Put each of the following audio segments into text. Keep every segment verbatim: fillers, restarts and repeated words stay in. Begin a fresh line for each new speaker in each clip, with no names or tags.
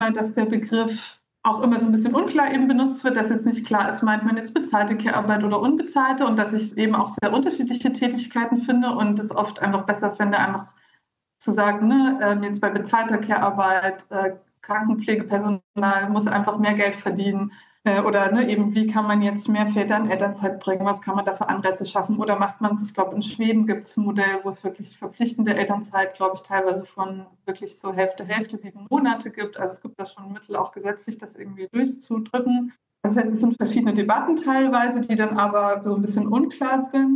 dass der Begriff auch immer so ein bisschen unklar eben benutzt wird, dass jetzt nicht klar ist, meint man jetzt bezahlte Care-Arbeit oder unbezahlte, und dass ich eben auch sehr unterschiedliche Tätigkeiten finde und es oft einfach besser finde, einfach zu sagen, ne, ähm, jetzt bei bezahlter Care-Arbeit, äh, Krankenpflegepersonal muss einfach mehr Geld verdienen. Äh, oder ne, eben, wie kann man jetzt mehr Väter in Elternzeit bringen? Was kann man da für Anreize schaffen? Oder macht man es, ich glaube, in Schweden gibt es ein Modell, wo es wirklich verpflichtende Elternzeit, glaube ich, teilweise von wirklich so Hälfte, Hälfte, sieben Monate gibt. Also es gibt da schon Mittel, auch gesetzlich, das irgendwie durchzudrücken. Das heißt, es sind verschiedene Debatten teilweise, die dann aber so ein bisschen unklar sind.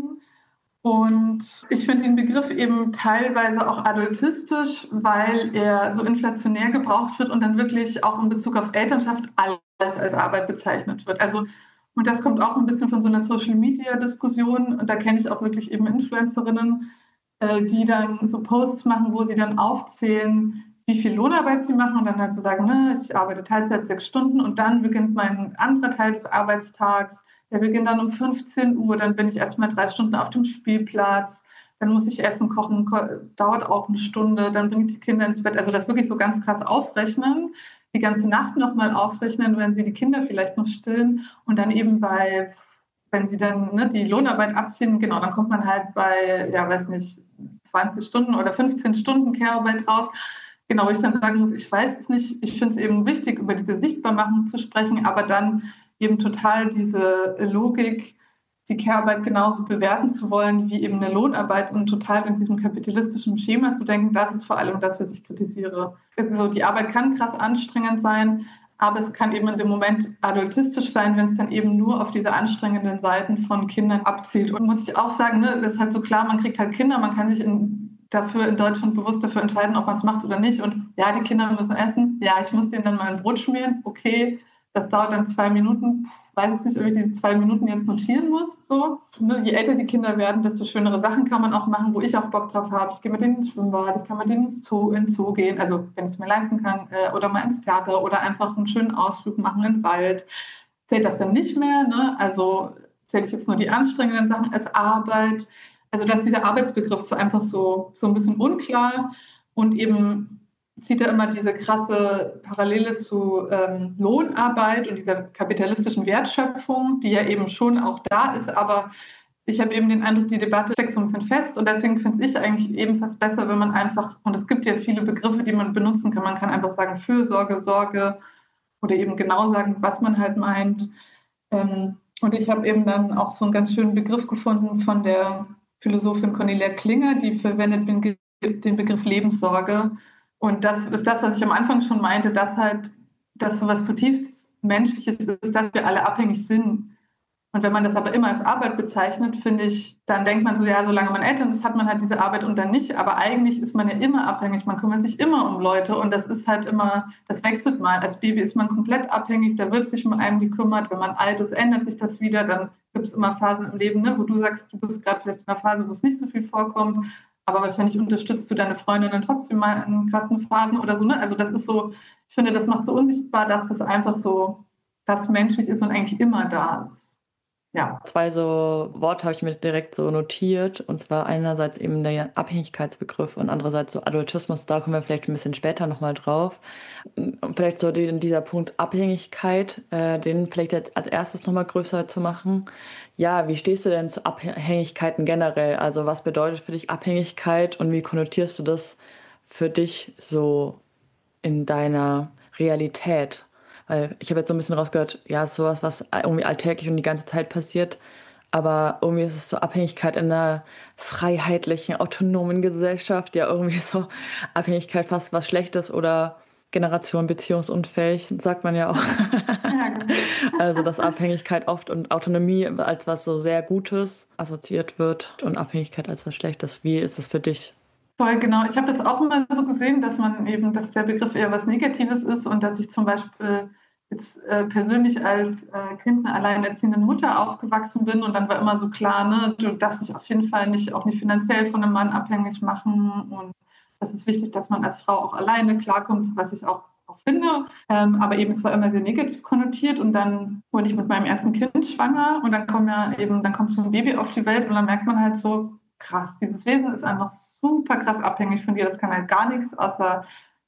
Und ich finde den Begriff eben teilweise auch adultistisch, weil er so inflationär gebraucht wird und dann wirklich auch in Bezug auf Elternschaft alles als Arbeit bezeichnet wird. Also, und das kommt auch ein bisschen von so einer Social-Media-Diskussion. Und da kenne ich auch wirklich eben Influencerinnen, äh, die dann so Posts machen, wo sie dann aufzählen, wie viel Lohnarbeit sie machen und dann halt so sagen, ne, ich arbeite Teilzeit sechs Stunden und dann beginnt mein anderer Teil des Arbeitstags. Der beginnt dann um fünfzehn Uhr, dann bin ich erstmal drei Stunden auf dem Spielplatz, dann muss ich Essen kochen, dauert auch eine Stunde, dann bringe ich die Kinder ins Bett. Also das wirklich so ganz krass aufrechnen, die ganze Nacht nochmal aufrechnen, wenn sie die Kinder vielleicht noch stillen und dann eben bei, wenn sie dann ne, die Lohnarbeit abziehen, genau, dann kommt man halt bei, ja, weiß nicht, zwanzig Stunden oder fünfzehn Stunden Care-Arbeit raus. Genau, wo ich dann sagen muss, ich weiß es nicht, ich finde es eben wichtig, über diese Sichtbarmachung zu sprechen, aber dann eben total diese Logik, die Care-Arbeit genauso bewerten zu wollen wie eben eine Lohnarbeit und total in diesem kapitalistischen Schema zu denken, das ist vor allem das, was ich kritisiere. Also die Arbeit kann krass anstrengend sein, aber es kann eben in dem Moment adultistisch sein, wenn es dann eben nur auf diese anstrengenden Seiten von Kindern abzielt. Und muss ich auch sagen, ne, das ist halt so klar, man kriegt halt Kinder, man kann sich in, dafür in Deutschland bewusst dafür entscheiden, ob man es macht oder nicht. Und ja, die Kinder müssen essen, ja, ich muss denen dann mal ein Brot schmieren, okay. Das dauert dann zwei Minuten. Ich weiß jetzt nicht, ob ich diese zwei Minuten jetzt notieren muss. So. Je älter die Kinder werden, desto schönere Sachen kann man auch machen, wo ich auch Bock drauf habe. Ich gehe mit denen ins Schwimmbad, ich kann mit denen ins Zoo, ins Zoo gehen, also wenn ich es mir leisten kann, oder mal ins Theater oder einfach einen schönen Ausflug machen in den Wald. Zählt das dann nicht mehr? Ne? Also zähle ich jetzt nur die anstrengenden Sachen als Arbeit? Also dass dieser Arbeitsbegriff ist einfach so, so ein bisschen unklar und eben zieht er immer diese krasse Parallele zu ähm, Lohnarbeit und dieser kapitalistischen Wertschöpfung, die ja eben schon auch da ist, aber ich habe eben den Eindruck, die Debatte steckt so ein bisschen fest und deswegen finde ich eigentlich eben fast besser, wenn man einfach, und es gibt ja viele Begriffe, die man benutzen kann, man kann einfach sagen Fürsorge, Sorge oder eben genau sagen, was man halt meint. Ähm, und ich habe eben dann auch so einen ganz schönen Begriff gefunden von der Philosophin Cornelia Klinger, die verwendet den Begriff Lebenssorge. Und das ist das, was ich am Anfang schon meinte, dass halt, dass so was zutiefst Menschliches ist, dass wir alle abhängig sind. Und wenn man das aber immer als Arbeit bezeichnet, finde ich, dann denkt man so, ja, solange man Eltern ist, hat man halt diese Arbeit und dann nicht. Aber eigentlich ist man ja immer abhängig. Man kümmert sich immer um Leute und das ist halt immer, das wechselt mal. Als Baby ist man komplett abhängig, da wird sich um einen gekümmert. Wenn man alt ist, ändert sich das wieder. Dann gibt es immer Phasen im Leben, ne, wo du sagst, du bist gerade vielleicht in einer Phase, wo es nicht so viel vorkommt. Aber wahrscheinlich unterstützt du deine Freundinnen trotzdem mal in krassen Phasen oder so. Ne? Also das ist so, ich finde, das macht so unsichtbar, dass das einfach so, das menschlich ist und eigentlich immer da ist. Ja.
Zwei so Worte habe ich mir direkt so notiert. Und zwar einerseits eben der Abhängigkeitsbegriff und andererseits so Adultismus. Da kommen wir vielleicht ein bisschen später nochmal drauf. Und vielleicht so den, dieser Punkt Abhängigkeit, äh, den vielleicht jetzt als erstes nochmal größer zu machen. Ja, wie stehst du denn zu Abhängigkeiten generell? Also was bedeutet für dich Abhängigkeit und wie konnotierst du das für dich so in deiner Realität? Weil ich habe jetzt so ein bisschen rausgehört, ja, es ist sowas, was irgendwie alltäglich und die ganze Zeit passiert, aber irgendwie ist es so Abhängigkeit in einer freiheitlichen, autonomen Gesellschaft, ja irgendwie so Abhängigkeit fast was Schlechtes oder Generation beziehungsunfähig, sagt man ja auch.
Ja, genau.
Also, dass Abhängigkeit oft und Autonomie als was so sehr Gutes assoziiert wird und Abhängigkeit als was Schlechtes. Wie ist es für dich?
Voll genau. Ich habe das auch immer so gesehen, dass man eben, dass der Begriff eher was Negatives ist und dass ich zum Beispiel jetzt äh, persönlich als äh, Kind einer alleinerziehenden Mutter aufgewachsen bin und dann war immer so klar, ne, du darfst dich auf jeden Fall nicht, auch nicht finanziell von einem Mann abhängig machen und das ist wichtig, dass man als Frau auch alleine klarkommt, was ich auch, auch finde. Ähm, aber eben, es war immer sehr negativ konnotiert und dann wurde ich mit meinem ersten Kind schwanger und dann kommt ja eben, dann kommt so ein Baby auf die Welt und dann merkt man halt so, krass, dieses Wesen ist einfach super krass abhängig von dir. Das kann halt gar nichts, außer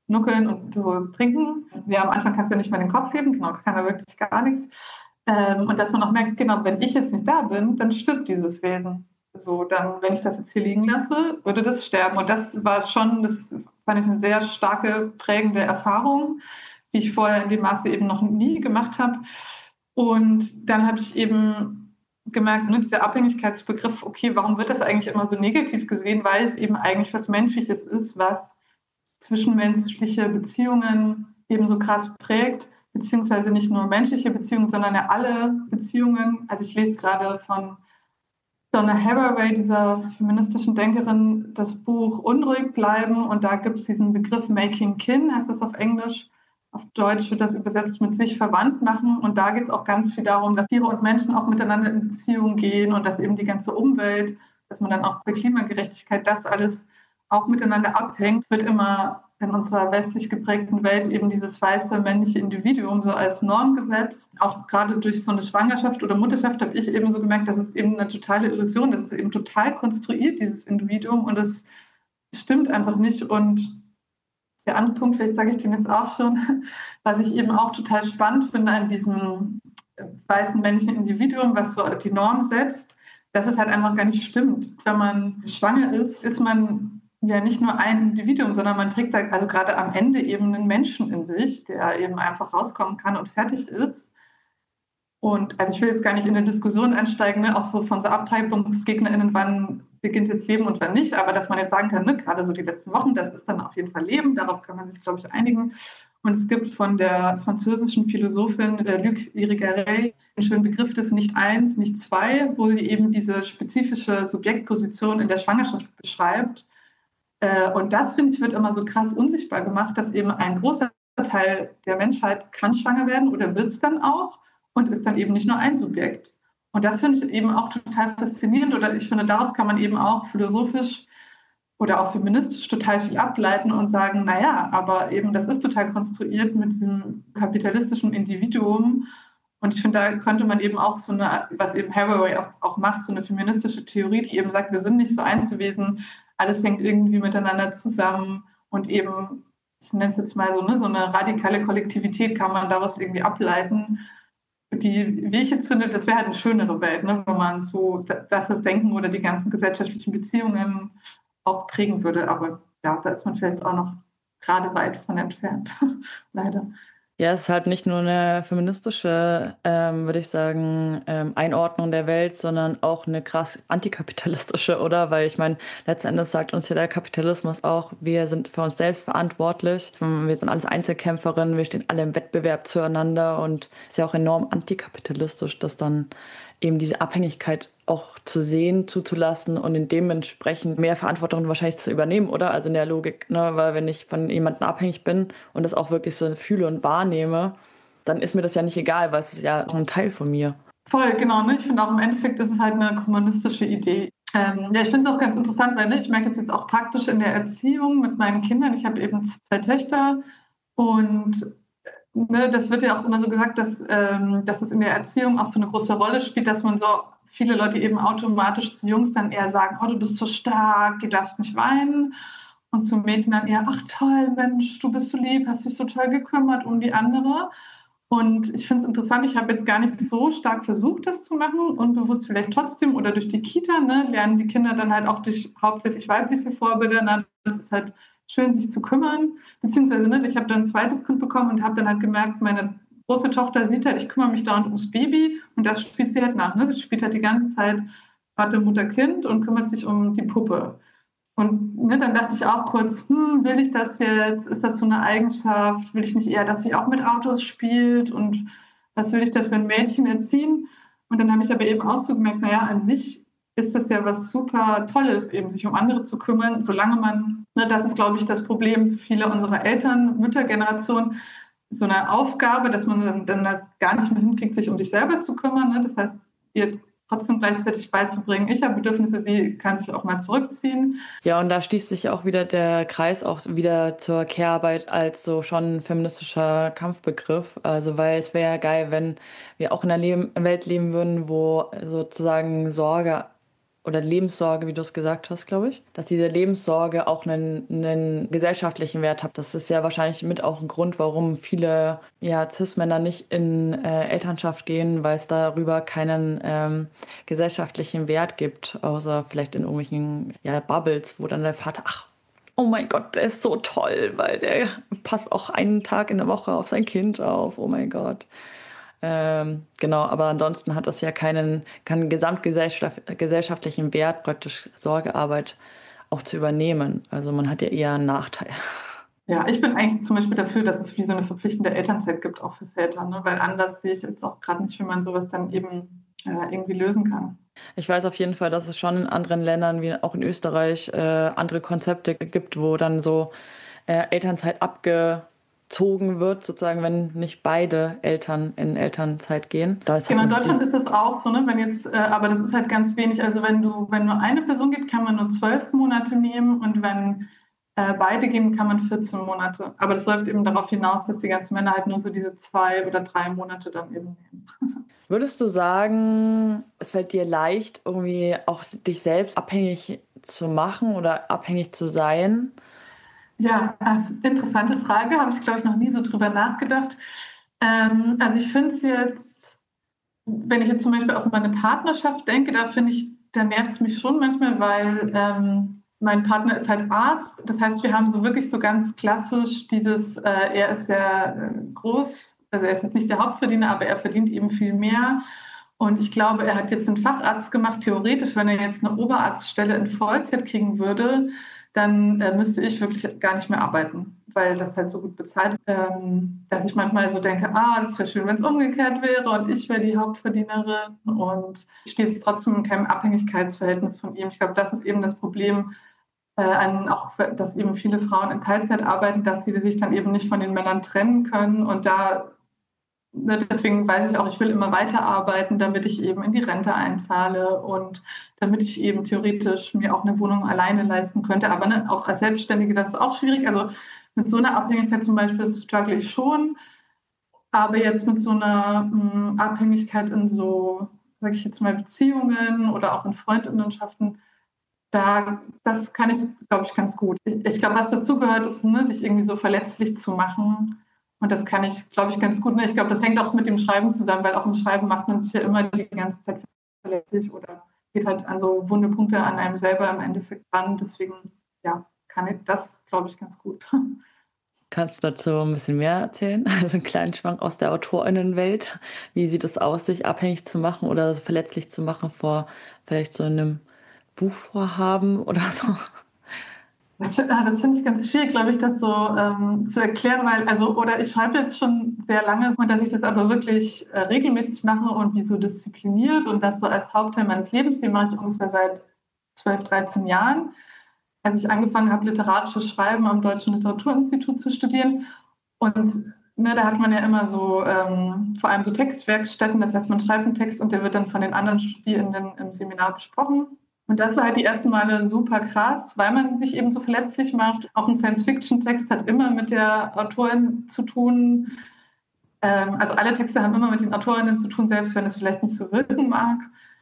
nuckeln und so trinken. Ja, am Anfang kannst du ja nicht mal den Kopf heben, genau, kann er wirklich gar nichts. Ähm, und dass man auch merkt, genau, wenn ich jetzt nicht da bin, dann stirbt dieses Wesen. So, dann, wenn ich das jetzt hier liegen lasse, würde das sterben. Und das war schon, das fand ich eine sehr starke, prägende Erfahrung, die ich vorher in dem Maße eben noch nie gemacht habe. Und dann habe ich eben gemerkt, ne, dieser Abhängigkeitsbegriff, okay, warum wird das eigentlich immer so negativ gesehen? Weil es eben eigentlich was Menschliches ist, was zwischenmenschliche Beziehungen eben so krass prägt, beziehungsweise nicht nur menschliche Beziehungen, sondern ja alle Beziehungen. Also ich lese gerade von Donna Haraway, dieser feministischen Denkerin, das Buch Unruhig bleiben, und da gibt es diesen Begriff Making Kin, heißt das auf Englisch. Auf Deutsch wird das übersetzt mit sich verwandt machen, und da geht es auch ganz viel darum, dass Tiere und Menschen auch miteinander in Beziehung gehen und dass eben die ganze Umwelt, dass man dann auch bei Klimagerechtigkeit das alles auch miteinander abhängt. Es wird immer in unserer westlich geprägten Welt eben dieses weiße männliche Individuum so als Norm gesetzt. Auch gerade durch so eine Schwangerschaft oder Mutterschaft habe ich eben so gemerkt, das ist eben eine totale Illusion, das ist eben total konstruiert, dieses Individuum, und das stimmt einfach nicht. Und der andere Punkt, vielleicht sage ich den jetzt auch schon, was ich eben auch total spannend finde an diesem weißen männlichen Individuum, was so die Norm setzt, dass es halt einfach gar nicht stimmt. Wenn man schwanger ist, ist man ja nicht nur ein Individuum, sondern man trägt da also gerade am Ende eben einen Menschen in sich, der eben einfach rauskommen kann und fertig ist. Und also ich will jetzt gar nicht in eine Diskussion einsteigen, ne, auch so von so AbtreibungsgegnerInnen, wann beginnt jetzt Leben und wann nicht, aber dass man jetzt sagen kann, ne, gerade so die letzten Wochen, das ist dann auf jeden Fall Leben, darauf kann man sich, glaube ich, einigen. Und es gibt von der französischen Philosophin äh, Luc Irigaray einen schönen Begriff des Nicht-Eins, Nicht-Zwei, wo sie eben diese spezifische Subjektposition in der Schwangerschaft beschreibt. Äh, und das, finde ich, wird immer so krass unsichtbar gemacht, dass eben ein großer Teil der Menschheit kann schwanger werden oder wird es dann auch und ist dann eben nicht nur ein Subjekt. Und das finde ich eben auch total faszinierend, oder ich finde, daraus kann man eben auch philosophisch oder auch feministisch total viel ableiten und sagen, naja, aber eben das ist total konstruiert mit diesem kapitalistischen Individuum. Und ich finde, da könnte man eben auch so eine, was eben Haraway auch, auch macht, so eine feministische Theorie, die eben sagt, wir sind nicht so Einzelwesen, alles hängt irgendwie miteinander zusammen, und eben, ich nenne es jetzt mal so, ne, so eine radikale Kollektivität kann man daraus irgendwie ableiten, die, wie ich jetzt finde, das wäre halt eine schönere Welt, ne, wenn man so das, das Denken oder die ganzen gesellschaftlichen Beziehungen auch prägen würde. Aber ja, da ist man vielleicht auch noch gerade weit von entfernt, leider.
Ja, es ist halt nicht nur eine feministische, ähm, würde ich sagen, ähm, Einordnung der Welt, sondern auch eine krass antikapitalistische, oder? Weil ich meine, letzten Endes sagt uns ja der Kapitalismus auch, wir sind für uns selbst verantwortlich, wir sind alles Einzelkämpferinnen, wir stehen alle im Wettbewerb zueinander, und es ist ja auch enorm antikapitalistisch, dass dann eben diese Abhängigkeit auch zu sehen, zuzulassen und in dementsprechend mehr Verantwortung wahrscheinlich zu übernehmen, oder? Also in der Logik, ne? Weil wenn ich von jemandem abhängig bin und das auch wirklich so fühle und wahrnehme, dann ist mir das ja nicht egal, weil es ist ja ein Teil von mir.
Voll, genau. Ne? Ich finde auch im Endeffekt ist es halt eine kommunistische Idee. Ähm, ja, ich finde es auch ganz interessant, weil ne, ich merke das jetzt auch praktisch in der Erziehung mit meinen Kindern. Ich habe eben zwei Töchter, und ne, das wird ja auch immer so gesagt, dass, ähm, dass es in der Erziehung auch so eine große Rolle spielt, dass man so viele Leute eben automatisch zu Jungs dann eher sagen, oh, du bist so stark, du darfst nicht weinen. Und zu Mädchen dann eher, ach toll, Mensch, du bist so lieb, hast dich so toll gekümmert um die andere. Und ich finde es interessant, ich habe jetzt gar nicht so stark versucht, das zu machen, unbewusst vielleicht trotzdem oder durch die Kita, ne, lernen die Kinder dann halt auch durch hauptsächlich weibliche Vorbilder, na, das ist halt schön, sich zu kümmern. Beziehungsweise, ne, ich habe dann ein zweites Kind bekommen und habe dann halt gemerkt, meine große Tochter sieht halt, ich kümmere mich dauernd ums Baby, und das spielt sie halt nach. Ne? Sie spielt halt die ganze Zeit Vater, Mutter, Kind und kümmert sich um die Puppe. Und ne, dann dachte ich auch kurz, hm, will ich das jetzt? Ist das so eine Eigenschaft? Will ich nicht eher, dass sie auch mit Autos spielt? Und was will ich da für ein Mädchen erziehen? Und dann habe ich aber eben auch so gemerkt, naja, an sich ist das ja was super Tolles, eben sich um andere zu kümmern, solange man, ne, das ist, glaube ich, das Problem vieler unserer Eltern, Müttergeneration, so eine Aufgabe, dass man dann, dann das gar nicht mehr hinkriegt, sich um sich selber zu kümmern. Ne? Das heißt, ihr trotzdem gleichzeitig beizubringen, ich habe Bedürfnisse, sie kann sich auch mal zurückziehen.
Ja, und da schließt sich auch wieder der Kreis auch wieder zur Care-Arbeit als so schon feministischer Kampfbegriff. Also, weil es wäre ja geil, wenn wir auch in einer Leben, Welt leben würden, wo sozusagen Sorge oder Lebenssorge, wie du es gesagt hast, glaube ich, dass diese Lebenssorge auch einen, einen gesellschaftlichen Wert hat. Das ist ja wahrscheinlich mit auch ein Grund, warum viele ja, Cis-Männer nicht in äh, Elternschaft gehen, weil es darüber keinen ähm, gesellschaftlichen Wert gibt, außer vielleicht in irgendwelchen ja, Bubbles, wo dann der Vater, ach, oh mein Gott, der ist so toll, weil der passt auch einen Tag in der Woche auf sein Kind auf. Oh mein Gott. Ähm, genau, aber ansonsten hat das ja keinen, keinen gesamtgesellschaftlichen Wert, praktisch Sorgearbeit auch zu übernehmen. Also man hat ja eher einen Nachteil.
Ja, ich bin eigentlich zum Beispiel dafür, dass es wie so eine verpflichtende Elternzeit gibt, auch für Väter, ne? Weil anders sehe ich jetzt auch gerade nicht, wie man sowas dann eben äh, irgendwie lösen kann.
Ich weiß auf jeden Fall, dass es schon in anderen Ländern, wie auch in Österreich, äh, andere Konzepte gibt, wo dann so äh, Elternzeit abgezogen wird, sozusagen, wenn nicht beide Eltern in Elternzeit gehen. Da ist halt
Genau, in
eine
Deutschland ist es auch so, ne? Wenn jetzt, äh, aber das ist halt ganz wenig. Also wenn du, wenn nur eine Person geht, kann man nur zwölf Monate nehmen und wenn äh, beide gehen, kann man vierzehn Monate. Aber das läuft eben darauf hinaus, dass die ganzen Männer halt nur so diese zwei oder drei Monate dann eben nehmen.
Würdest du sagen, es fällt dir leicht, irgendwie auch dich selbst abhängig zu machen oder abhängig zu sein?
Ja, also interessante Frage, habe ich, glaube ich, noch nie so drüber nachgedacht. Ähm, also ich finde es jetzt, wenn ich jetzt zum Beispiel auf meine Partnerschaft denke, da finde ich, da nervt es mich schon manchmal, weil ähm, mein Partner ist halt Arzt. Das heißt, wir haben so wirklich so ganz klassisch dieses, äh, er ist der äh, Groß, also er ist jetzt nicht der Hauptverdiener, aber er verdient eben viel mehr. Und ich glaube, er hat jetzt einen Facharzt gemacht. Theoretisch, wenn er jetzt eine Oberarztstelle in Vollzeit kriegen würde, dann äh, müsste ich wirklich gar nicht mehr arbeiten, weil das halt so gut bezahlt ist, ähm, dass ich manchmal so denke, ah, das wäre schön, wenn es umgekehrt wäre und ich wäre die Hauptverdienerin und ich stehe jetzt trotzdem in keinem Abhängigkeitsverhältnis von ihm. Ich glaube, das ist eben das Problem, äh, an, auch für, dass eben viele Frauen in Teilzeit arbeiten, dass sie sich dann eben nicht von den Männern trennen können und da ne, deswegen weiß ich auch, ich will immer weiterarbeiten, damit ich eben in die Rente einzahle und damit ich eben theoretisch mir auch eine Wohnung alleine leisten könnte. Aber ne, auch als Selbstständige, das ist auch schwierig. Also mit so einer Abhängigkeit zum Beispiel struggle ich schon. Aber jetzt mit so einer mh, Abhängigkeit in so, sage ich jetzt mal, Beziehungen oder auch in Freundinnenschaften, da, das kann ich, glaube ich, ganz gut. Ich, ich glaube, was dazu gehört, ist, ne, sich irgendwie so verletzlich zu machen. Und das kann ich, glaube ich, ganz gut. Ne? Ich glaube, das hängt auch mit dem Schreiben zusammen, weil auch im Schreiben macht man sich ja immer die ganze Zeit verletzlich oder geht halt an so wunde Punkte an einem selber im Endeffekt ran. Deswegen, ja, kann ich das, glaube ich, ganz gut.
Kannst du dazu ein bisschen mehr erzählen? Also einen kleinen Schwank aus der AutorInnenwelt. Wie sieht es aus, sich abhängig zu machen oder verletzlich zu machen vor vielleicht so einem Buchvorhaben oder so?
Das, das finde ich ganz schwierig, glaube ich, das so ähm, zu erklären, weil, also, oder ich schreibe jetzt schon sehr lange und dass ich das aber wirklich äh, regelmäßig mache und wie so diszipliniert und das so als Hauptteil meines Lebens, den mache ich ungefähr seit zwölf, dreizehn Jahren, als ich angefangen habe, literarisches Schreiben am Deutschen Literaturinstitut zu studieren. Und ne, da hat man ja immer so, ähm, vor allem so Textwerkstätten, das heißt, man schreibt einen Text und der wird dann von den anderen Studierenden im Seminar besprochen. Und das war halt die ersten Male super krass, weil man sich eben so verletzlich macht. Auch ein Science-Fiction-Text hat immer mit der Autorin zu tun. Ähm, also alle Texte haben immer mit den Autorinnen zu tun, selbst wenn es vielleicht nicht so wirken mag.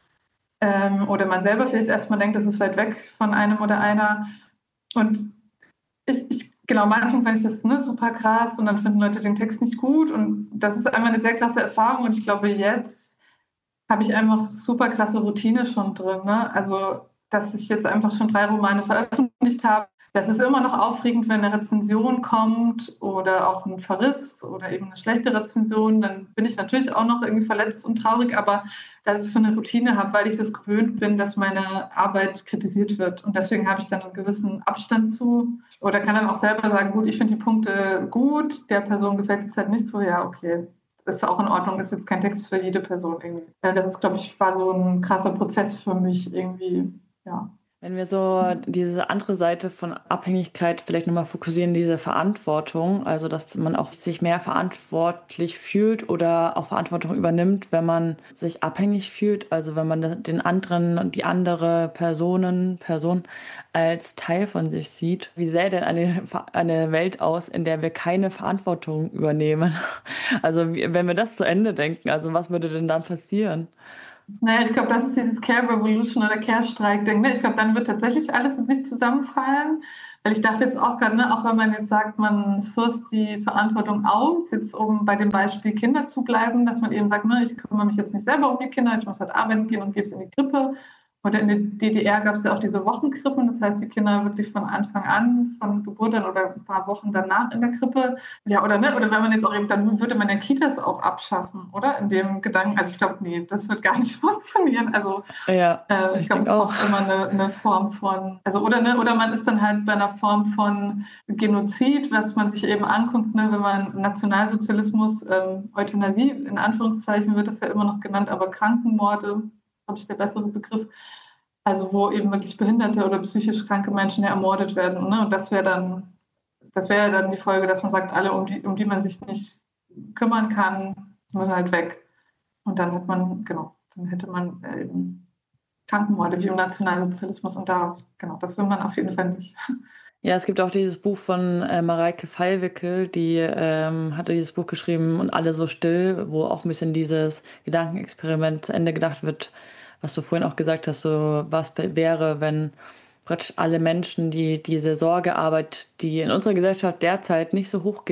Ähm, oder man selber vielleicht erstmal denkt, das ist weit weg von einem oder einer. Und ich, ich genau, am Anfang fand ich das ne, super krass und dann finden Leute den Text nicht gut. Und das ist einfach eine sehr krasse Erfahrung. Und ich glaube, jetzt habe ich einfach super krasse Routine schon drin. Ne? Also, dass ich jetzt einfach schon drei Romane veröffentlicht habe. Das ist immer noch aufregend, wenn eine Rezension kommt oder auch ein Verriss oder eben eine schlechte Rezension. Dann bin ich natürlich auch noch irgendwie verletzt und traurig, aber dass ich so eine Routine habe, weil ich das gewöhnt bin, dass meine Arbeit kritisiert wird. Und deswegen habe ich dann einen gewissen Abstand zu oder kann dann auch selber sagen, gut, ich finde die Punkte gut, der Person gefällt es halt nicht so, ja, okay. Ist auch in Ordnung, ist jetzt kein Text für jede Person irgendwie. Das ist, glaube ich, war so ein krasser Prozess für mich irgendwie, ja.
Wenn wir so diese andere Seite von Abhängigkeit vielleicht nochmal fokussieren, diese Verantwortung, also dass man auch sich mehr verantwortlich fühlt oder auch Verantwortung übernimmt, wenn man sich abhängig fühlt, also wenn man den anderen, die andere Personen, Person als Teil von sich sieht. Wie sähe denn eine, eine Welt aus, in der wir keine Verantwortung übernehmen? Also wenn wir das zu Ende denken, also was würde denn dann passieren?
Naja, ich glaube, das ist dieses Care Revolution oder Care-Streik-Ding. Ne? Ich glaube, dann wird tatsächlich alles in sich zusammenfallen. Weil ich dachte jetzt auch gerade, ne, auch wenn man jetzt sagt, man sourced die Verantwortung aus, jetzt um bei dem Beispiel Kinder zu bleiben, dass man eben sagt, ne, ich kümmere mich jetzt nicht selber um die Kinder, ich muss halt arbeiten gehen und gebe es in die Krippe. Oder in der D D R gab es ja auch diese Wochenkrippen, das heißt, die Kinder wirklich von Anfang an, von Geburt an oder ein paar Wochen danach in der Krippe. Ja, oder ne, oder wenn man jetzt auch eben, dann würde man ja Kitas auch abschaffen, oder? In dem Gedanken, also ich glaube, nee, das wird gar nicht funktionieren. Also
Ja,
äh, ich
ich
glaube,
denke
es
auch.
braucht immer eine, eine Form von, also oder ne, oder man ist dann halt bei einer Form von Genozid, was man sich eben anguckt, ne, wenn man Nationalsozialismus, ähm, Euthanasie in Anführungszeichen wird das ja immer noch genannt, aber Krankenmorde, glaube ich, der bessere Begriff. Also wo eben wirklich behinderte oder psychisch kranke Menschen ja ermordet werden. Ne? Und das wäre dann, das wäre dann die Folge, dass man sagt, alle, um die, um die man sich nicht kümmern kann, die müssen halt weg. Und dann hat man, genau, dann hätte man eben Krankenmorde wie im Nationalsozialismus. Und da, genau, das will man auf jeden Fall nicht.
Ja, es gibt auch dieses Buch von äh, Mareike Fallwickel, die ähm, hatte dieses Buch geschrieben und alle so still, wo auch ein bisschen dieses Gedankenexperiment zu Ende gedacht wird, was du vorhin auch gesagt hast, so was wäre, wenn praktisch alle Menschen, die diese Sorgearbeit, die in unserer Gesellschaft derzeit nicht so hoch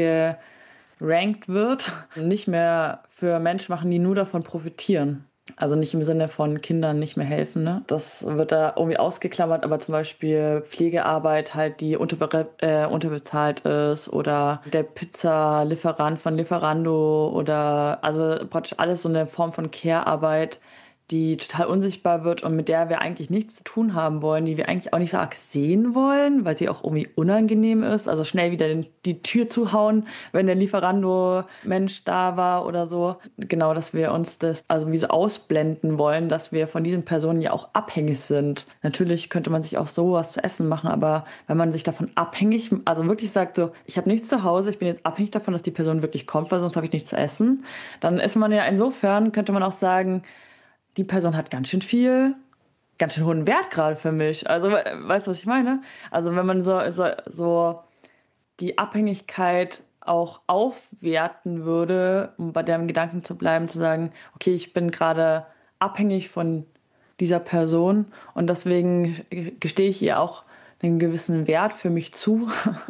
gerankt wird, nicht mehr für Menschen machen, die nur davon profitieren. Also nicht im Sinne von Kindern nicht mehr helfen, ne? Das wird da irgendwie ausgeklammert, aber zum Beispiel Pflegearbeit halt, die unterbe äh, unterbezahlt ist oder der Pizzalieferant von Lieferando oder also praktisch alles so eine Form von Care-Arbeit, die total unsichtbar wird und mit der wir eigentlich nichts zu tun haben wollen, die wir eigentlich auch nicht so arg sehen wollen, weil sie auch irgendwie unangenehm ist. Also schnell wieder den, die Tür zuhauen, wenn der Lieferando-Mensch da war oder so. Genau, dass wir uns das also wie so ausblenden wollen, dass wir von diesen Personen ja auch abhängig sind. Natürlich könnte man sich auch sowas zu essen machen, aber wenn man sich davon abhängig, also wirklich sagt so, ich habe nichts zu Hause, ich bin jetzt abhängig davon, dass die Person wirklich kommt, weil sonst habe ich nichts zu essen, dann ist man ja insofern, könnte man auch sagen, die Person hat ganz schön viel, ganz schön hohen Wert gerade für mich. Also, we- weißt du, was ich meine? Also, wenn man so, so, so die Abhängigkeit auch aufwerten würde, um bei dem Gedanken zu bleiben, zu sagen, okay, ich bin gerade abhängig von dieser Person und deswegen gestehe ich ihr auch einen gewissen Wert für mich zu,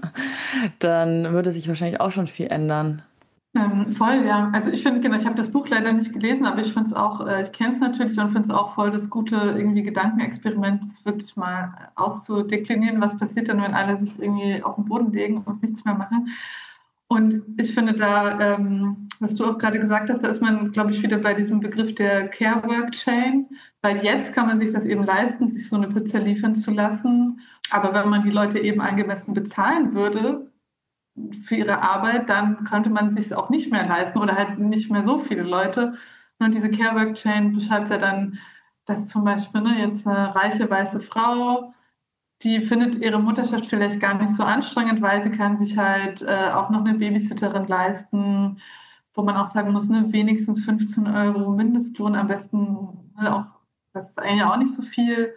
dann würde sich wahrscheinlich auch schon viel ändern.
Ähm, voll, ja. Also ich finde, genau, ich habe das Buch leider nicht gelesen, aber ich finde es auch, äh, ich kenne es natürlich und finde es auch voll das gute irgendwie Gedankenexperiment, das wirklich mal auszudeklinieren, was passiert denn, wenn alle sich irgendwie auf den Boden legen und nichts mehr machen. Und ich finde da, ähm, was du auch gerade gesagt hast, da ist man, glaube ich, wieder bei diesem Begriff der Care Work Chain, weil jetzt kann man sich das eben leisten, sich so eine Pizza liefern zu lassen. Aber wenn man die Leute eben angemessen bezahlen würde, für ihre Arbeit, dann könnte man sich es auch nicht mehr leisten oder halt nicht mehr so viele Leute. Und diese Care Work Chain beschreibt ja dann, dass zum Beispiel ne, jetzt eine reiche weiße Frau, die findet ihre Mutterschaft vielleicht gar nicht so anstrengend, weil sie kann sich halt äh, auch noch eine Babysitterin leisten, wo man auch sagen muss, ne, wenigstens fünfzehn Euro Mindestlohn am besten, ne, auch, das ist eigentlich auch nicht so viel.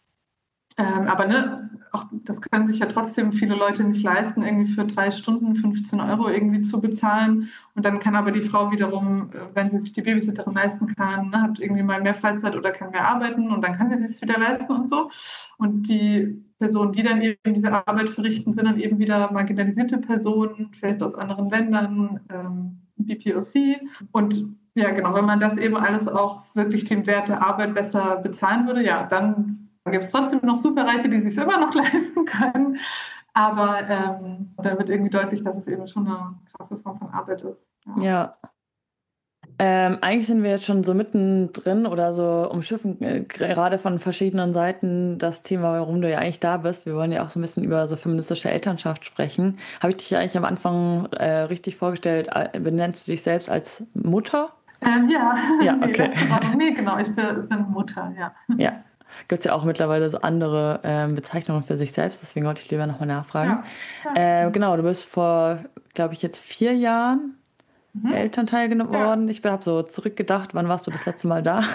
Ähm, aber ne, auch das können sich ja trotzdem viele Leute nicht leisten, irgendwie für drei Stunden fünfzehn Euro irgendwie zu bezahlen. Und dann kann aber die Frau wiederum, äh, wenn sie sich die Babysitterin leisten kann, ne, hat irgendwie mal mehr Freizeit oder kann mehr arbeiten und dann kann sie es sich wieder leisten und so. Und die Personen, die dann eben diese Arbeit verrichten, sind dann eben wieder marginalisierte Personen, vielleicht aus anderen Ländern, ähm, B P O C. Und ja, genau, wenn man das eben alles auch wirklich den Wert der Arbeit besser bezahlen würde, ja, dann gibt es trotzdem noch Superreiche, die sich immer noch leisten können. Aber ähm, da wird irgendwie deutlich, dass es eben schon eine krasse Form von Arbeit ist. Ja.
Ja. Ähm, eigentlich sind wir jetzt schon so mittendrin oder so umschiffen, äh, gerade von verschiedenen Seiten das Thema, warum du ja eigentlich da bist. Wir wollen ja auch so ein bisschen über so feministische Elternschaft sprechen. Habe ich dich ja eigentlich am Anfang äh, richtig vorgestellt? Äh, Benennst du dich selbst als Mutter?
Ähm, ja,
Ja,
nee,
okay.
das ist in Ordnung. Nee, genau, ich bin, bin Mutter, ja.
Ja. Gibt es ja auch mittlerweile so andere ähm, Bezeichnungen für sich selbst, deswegen wollte ich lieber nochmal nachfragen.
Ja, ja.
Äh, genau, du bist vor, glaube ich, jetzt vier Jahren
Mhm.
Elternteil
Ja.
geworden. Ich habe so zurückgedacht, wann warst du das letzte Mal da?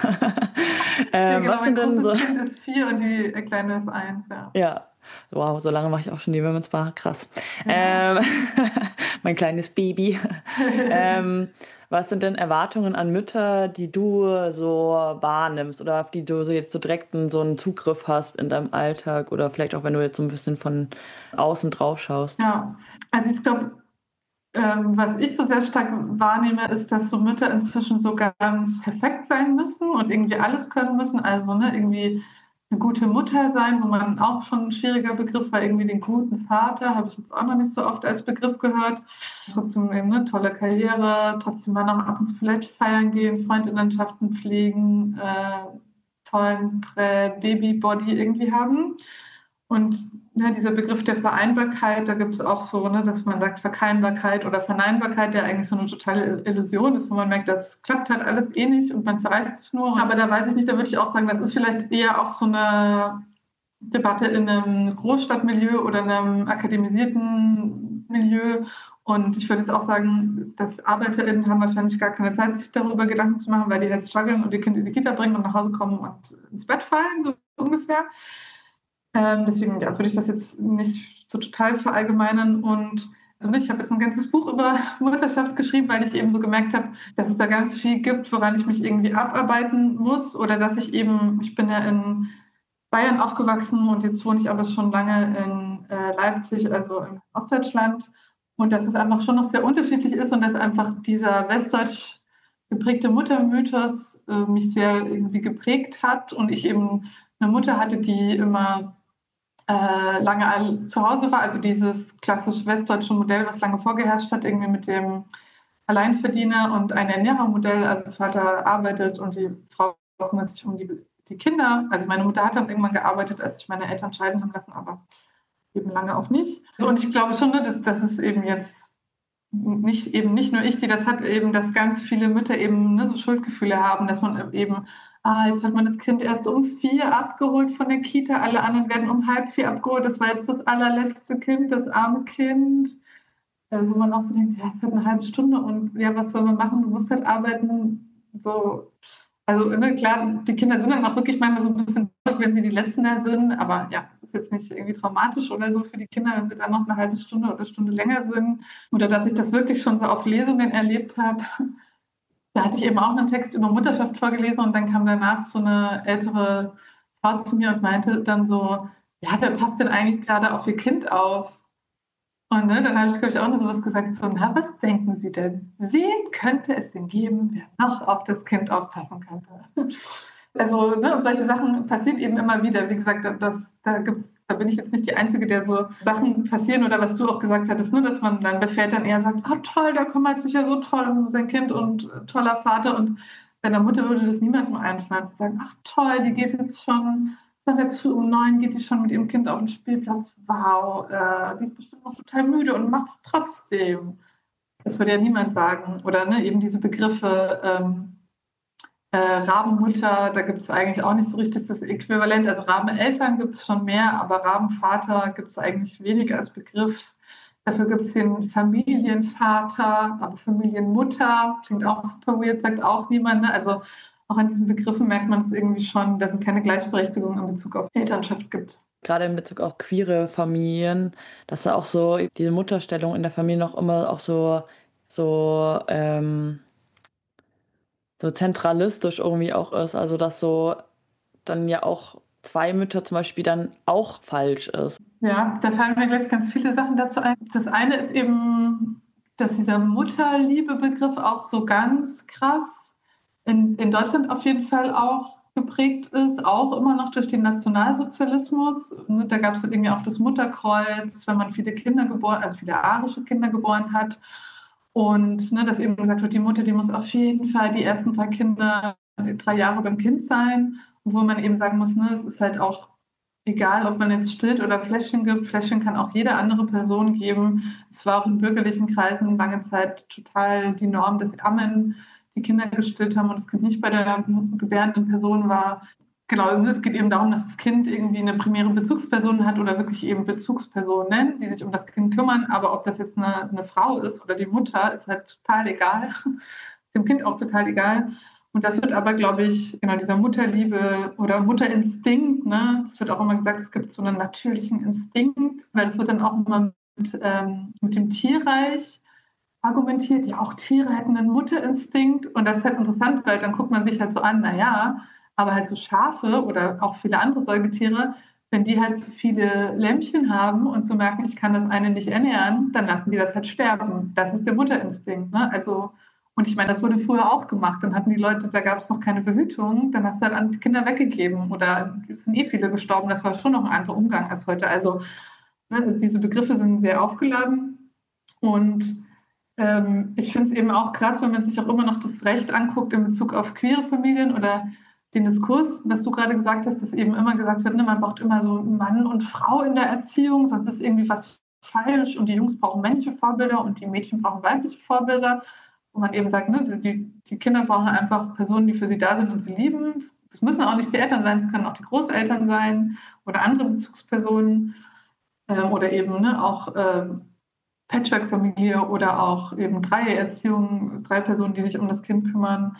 Ja,
ähm,
genau,
was sind
mein
denn so,
großes Kind ist vier und die Kleine ist eins, ja.
ja, wow, so lange mache ich auch schon die Women's Bar, krass.
Ja.
Ähm, mein kleines Baby. ähm, Was sind denn Erwartungen an Mütter, die du so wahrnimmst oder auf die du so jetzt so direkt so einen Zugriff hast in deinem Alltag oder vielleicht auch, wenn du jetzt so ein bisschen von außen drauf schaust?
Ja, also ich glaube, ähm, was ich so sehr stark wahrnehme, ist, dass so Mütter inzwischen so ganz perfekt sein müssen und irgendwie alles können müssen. Also ne, irgendwie eine gute Mutter sein, wo man auch schon ein schwieriger Begriff war, irgendwie den guten Vater, habe ich jetzt auch noch nicht so oft als Begriff gehört. Trotzdem eben eine tolle Karriere, trotzdem mal noch ab und zu vielleicht feiern gehen, Freundinnenschaften pflegen, äh, tollen Prä-Baby-Body irgendwie haben. Und ne, dieser Begriff der Vereinbarkeit, da gibt es auch so, ne, dass man sagt Verkeinbarkeit oder Verneinbarkeit, der eigentlich so eine totale Illusion ist, wo man merkt, das klappt halt alles eh nicht und man zerreißt sich nur. Aber da weiß ich nicht, da würde ich auch sagen, das ist vielleicht eher auch so eine Debatte in einem Großstadtmilieu oder einem akademisierten Milieu. Und ich würde jetzt auch sagen, dass ArbeiterInnen haben wahrscheinlich gar keine Zeit, sich darüber Gedanken zu machen, weil die halt strugglen und die Kinder in die Kita bringen und nach Hause kommen und ins Bett fallen, so ungefähr. Ähm, deswegen ja, würde ich das jetzt nicht so total verallgemeinern. Und also ich habe jetzt ein ganzes Buch über Mutterschaft geschrieben, weil ich eben so gemerkt habe, dass es da ganz viel gibt, woran ich mich irgendwie abarbeiten muss. Oder dass ich eben, ich bin ja in Bayern aufgewachsen und jetzt wohne ich aber schon lange in äh, Leipzig, also in Ostdeutschland. Und dass es einfach schon noch sehr unterschiedlich ist und dass einfach dieser westdeutsch geprägte Muttermythos äh, mich sehr irgendwie geprägt hat und ich eben eine Mutter hatte, die immer äh, lange zu Hause war, also dieses klassisch westdeutsche Modell, was lange vorgeherrscht hat, irgendwie mit dem Alleinverdiener und ein Ernährermodell, also Vater arbeitet und die Frau kümmert sich um die, die Kinder. Also meine Mutter hat dann irgendwann gearbeitet, als sich meine Eltern scheiden haben lassen, aber eben lange auch nicht. Und ich glaube schon, ne, dass, dass es eben jetzt nicht eben nicht nur ich, die das hat, eben, dass ganz viele Mütter eben ne, so Schuldgefühle haben, dass man eben, ah, jetzt hat man das Kind erst um vier abgeholt von der Kita, alle anderen werden um halb vier abgeholt, das war jetzt das allerletzte Kind, das arme Kind, äh, wo man auch so denkt, ja, es hat eine halbe Stunde und ja, was soll man machen, du musst halt arbeiten, so. Also ne, klar, die Kinder sind dann auch wirklich manchmal so ein bisschen traurig, wenn sie die Letzten da sind, aber ja, es ist jetzt nicht irgendwie traumatisch oder so für die Kinder, wenn sie dann noch eine halbe Stunde oder eine Stunde länger sind. Oder dass ich das wirklich schon so auf Lesungen erlebt habe. Da hatte ich eben auch einen Text über Mutterschaft vorgelesen und dann kam danach so eine ältere Frau zu mir und meinte dann so, ja, wer passt denn eigentlich gerade auf ihr Kind auf? Und ne, dann habe ich, glaube ich, auch noch sowas gesagt, so, na, was denken Sie denn? Wen könnte es denn geben, wer noch auf das Kind aufpassen könnte? Also, ne, und solche Sachen passieren eben immer wieder. Wie gesagt, das, da gibt's, da bin ich jetzt nicht die Einzige, der so Sachen passieren oder was du auch gesagt hattest, ne, dass man dann bei Vätern eher sagt, oh toll, der kümmert sich ja so toll um sein Kind und äh, toller Vater. Und bei der Mutter würde das niemandem einfallen, zu sagen, ach toll, die geht jetzt schon sonntags früh um neun geht die schon mit ihrem Kind auf den Spielplatz. Wow, äh, die ist bestimmt noch total müde und macht es trotzdem. Das würde ja niemand sagen. Oder ne, eben diese Begriffe ähm, äh, Rabenmutter, da gibt es eigentlich auch nicht so richtig das Äquivalent. Also Rabeneltern gibt es schon mehr, aber Rabenvater gibt es eigentlich weniger als Begriff. Dafür gibt es den Familienvater, aber Familienmutter klingt auch super weird, sagt auch niemand. Ne? Also auch an diesen Begriffen merkt man es irgendwie schon, dass es keine Gleichberechtigung in Bezug auf Elternschaft gibt.
Gerade in Bezug auf queere Familien, dass da auch so diese Mutterstellung in der Familie noch immer auch so, so, ähm, so zentralistisch irgendwie auch ist. Also dass so dann ja auch zwei Mütter zum Beispiel dann auch falsch ist.
Ja, da fallen mir gleich ganz viele Sachen dazu ein. Das eine ist eben, dass dieser Mutterliebe-Begriff auch so ganz krass in, in Deutschland auf jeden Fall auch geprägt ist, auch immer noch durch den Nationalsozialismus. Da gab es dann irgendwie auch das Mutterkreuz, wenn man viele Kinder geboren, also viele arische Kinder geboren hat. Und ne, dass eben gesagt wird, die Mutter, die muss auf jeden Fall die ersten drei Kinder, drei Jahre beim Kind sein. Obwohl man eben sagen muss, ne, es ist halt auch egal, ob man jetzt stillt oder Fläschchen gibt. Fläschchen kann auch jede andere Person geben. Es war auch in bürgerlichen Kreisen lange Zeit total die Norm, dass die Ammen die Kinder gestillt haben und das Kind nicht bei der gebärenden Person war. Genau, es geht eben darum, dass das Kind irgendwie eine primäre Bezugsperson hat oder wirklich eben Bezugspersonen, die sich um das Kind kümmern. Aber ob das jetzt eine, eine Frau ist oder die Mutter, ist halt total egal. Dem Kind auch total egal. Und das wird aber, glaube ich, genau dieser Mutterliebe oder Mutterinstinkt, ne, das wird auch immer gesagt, es gibt so einen natürlichen Instinkt, weil das wird dann auch immer mit, ähm, mit dem Tierreich argumentiert, ja, auch Tiere hätten einen Mutterinstinkt. Und das ist halt interessant, weil dann guckt man sich halt so an, naja, aber halt so Schafe oder auch viele andere Säugetiere, wenn die halt zu viele Lämmchen haben und so merken, ich kann das eine nicht ernähren, dann lassen die das halt sterben. Das ist der Mutterinstinkt. Ne? Also, und ich meine, das wurde früher auch gemacht. Dann hatten die Leute, da gab es noch keine Verhütung, dann hast du halt an die Kinder weggegeben oder es sind eh viele gestorben. Das war schon noch ein anderer Umgang als heute. Also, ne, diese Begriffe sind sehr aufgeladen und ähm, ich finde es eben auch krass, wenn man sich auch immer noch das Recht anguckt in Bezug auf queere Familien oder den Diskurs, was du gerade gesagt hast, dass eben immer gesagt wird, ne, man braucht immer so Mann und Frau in der Erziehung, sonst ist irgendwie was falsch und die Jungs brauchen männliche Vorbilder und die Mädchen brauchen weibliche Vorbilder. Wo man eben sagt, ne, die, die Kinder brauchen einfach Personen, die für sie da sind und sie lieben. Das müssen auch nicht die Eltern sein, es können auch die Großeltern sein oder andere Bezugspersonen ähm, oder eben ne, auch ähm, Patchwork-Familie oder auch eben Dreierziehung, drei Personen, die sich um das Kind kümmern.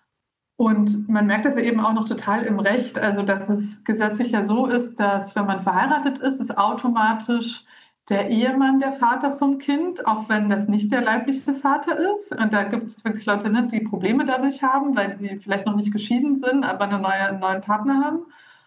Und man merkt das ja eben auch noch total im Recht, also dass es gesetzlich ja so ist, dass wenn man verheiratet ist, ist automatisch der Ehemann der Vater vom Kind, auch wenn das nicht der leibliche Vater ist. Und da gibt es wirklich Leute, ne, die Probleme dadurch haben, weil sie vielleicht noch nicht geschieden sind, aber eine neue, einen neuen Partner haben.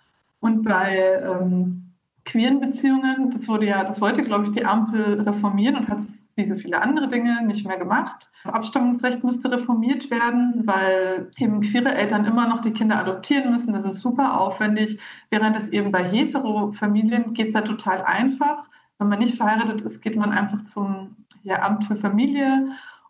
Und bei ähm, queeren Beziehungen, das wurde ja, das wollte, glaube ich, die Ampel reformieren und hat es wie so viele andere Dinge nicht mehr gemacht. Das Abstammungsrecht müsste reformiert werden, weil eben queere Eltern immer noch die Kinder adoptieren müssen. Das ist super aufwendig, während es eben bei Hetero-Familien geht es ja total einfach. Wenn man nicht verheiratet ist, geht man einfach zum ja, Amt für Familie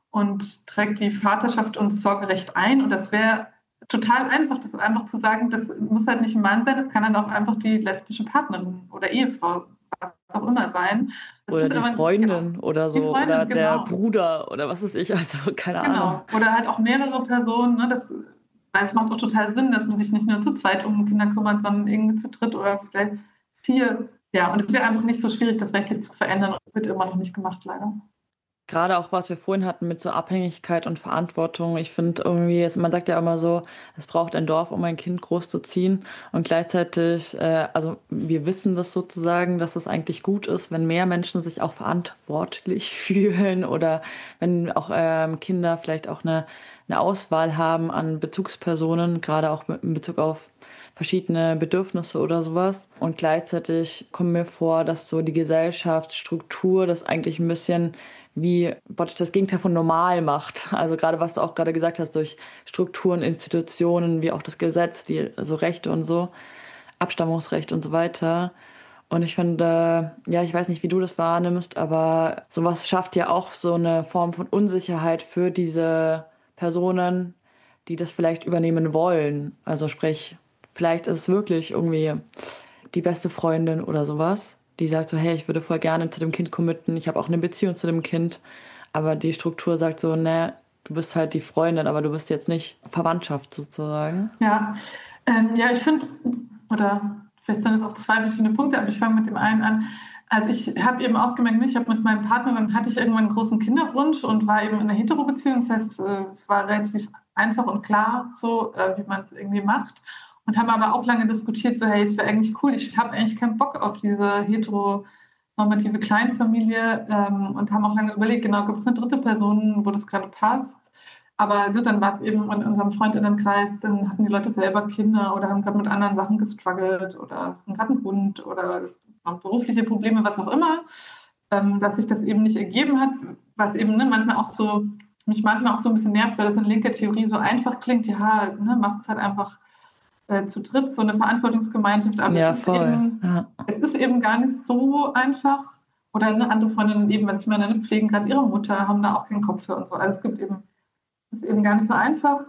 und trägt die Vaterschaft und das Sorgerecht ein. Und das wäre total einfach, das einfach zu sagen, das muss halt nicht ein Mann sein, das kann dann auch einfach die lesbische Partnerin oder Ehefrau, was auch immer sein. Das
Oder
ist
die
aber,
Freundin
genau,
oder
die
so, oder
Freundin,
der
genau.
Bruder oder was weiß ich, also keine Ahnung.
Genau. Oder halt auch mehrere Personen, ne, das, weil es macht auch total Sinn, dass man sich nicht nur zu zweit um Kinder kümmert, sondern irgendwie zu dritt oder vielleicht vier. Ja, und es wäre einfach nicht so schwierig, das rechtlich zu verändern und wird immer noch nicht gemacht, leider.
Gerade auch, was wir vorhin hatten mit so Abhängigkeit und Verantwortung. Ich finde irgendwie, es- man sagt ja immer so, es braucht ein Dorf, um ein Kind großzuziehen. Und gleichzeitig, äh, also wir wissen das sozusagen, dass es eigentlich gut ist, wenn mehr Menschen sich auch verantwortlich fühlen oder wenn auch ähm, Kinder vielleicht auch eine, eine Auswahl haben an Bezugspersonen, gerade auch mit, in Bezug auf verschiedene Bedürfnisse oder sowas. Und gleichzeitig kommt mir vor, dass so die Gesellschaftsstruktur das eigentlich ein bisschen wie praktisch das Gegenteil von normal macht. Also gerade was du auch gerade gesagt hast, durch Strukturen, Institutionen, wie auch das Gesetz, die also Rechte und so, Abstammungsrecht und so weiter. Und ich finde, ja, ich weiß nicht, wie du das wahrnimmst, aber sowas schafft ja auch so eine Form von Unsicherheit für diese Personen, die das vielleicht übernehmen wollen. Also sprich, vielleicht ist es wirklich irgendwie die beste Freundin oder sowas, die sagt so, hey, ich würde voll gerne zu dem Kind committen, ich habe auch eine Beziehung zu dem Kind, aber die Struktur sagt so, ne, du bist halt die Freundin, aber du bist jetzt nicht Verwandtschaft sozusagen.
Ja, ähm, ja, ich finde, oder vielleicht sind es auch zwei verschiedene Punkte, aber ich fange mit dem einen an. Also ich habe eben auch gemerkt, ne, ich habe mit meinem Partner, dann hatte ich irgendwann einen großen Kinderwunsch und war eben in einer Hetero-Beziehung. Das heißt, äh, es war relativ einfach und klar, so äh, wie man es irgendwie macht. Und haben aber auch lange diskutiert, so hey, es wäre eigentlich cool, ich habe eigentlich keinen Bock auf diese heteronormative Kleinfamilie ähm, und haben auch lange überlegt, genau, gibt es eine dritte Person, wo das gerade passt. Aber ne, dann war es eben in unserem Freundinnenkreis, dann hatten die Leute selber Kinder oder haben gerade mit anderen Sachen gestruggelt oder haben gerade einen Hund oder haben berufliche Probleme, was auch immer, ähm, dass sich das eben nicht ergeben hat, was eben ne, manchmal auch so, mich manchmal auch so ein bisschen nervt, weil das in linker Theorie so einfach klingt, ja, ne, machst es halt einfach äh, zu dritt, so eine Verantwortungsgemeinschaft, aber es
Ja,
ist
voll.
eben,
Ja.
es ist eben gar nicht so einfach. Oder eine andere Freundinnen eben, was ich meine, ne, pflegen gerade ihre Mutter, haben da auch keinen Kopf für und so. Also es gibt eben ist eben gar nicht so einfach.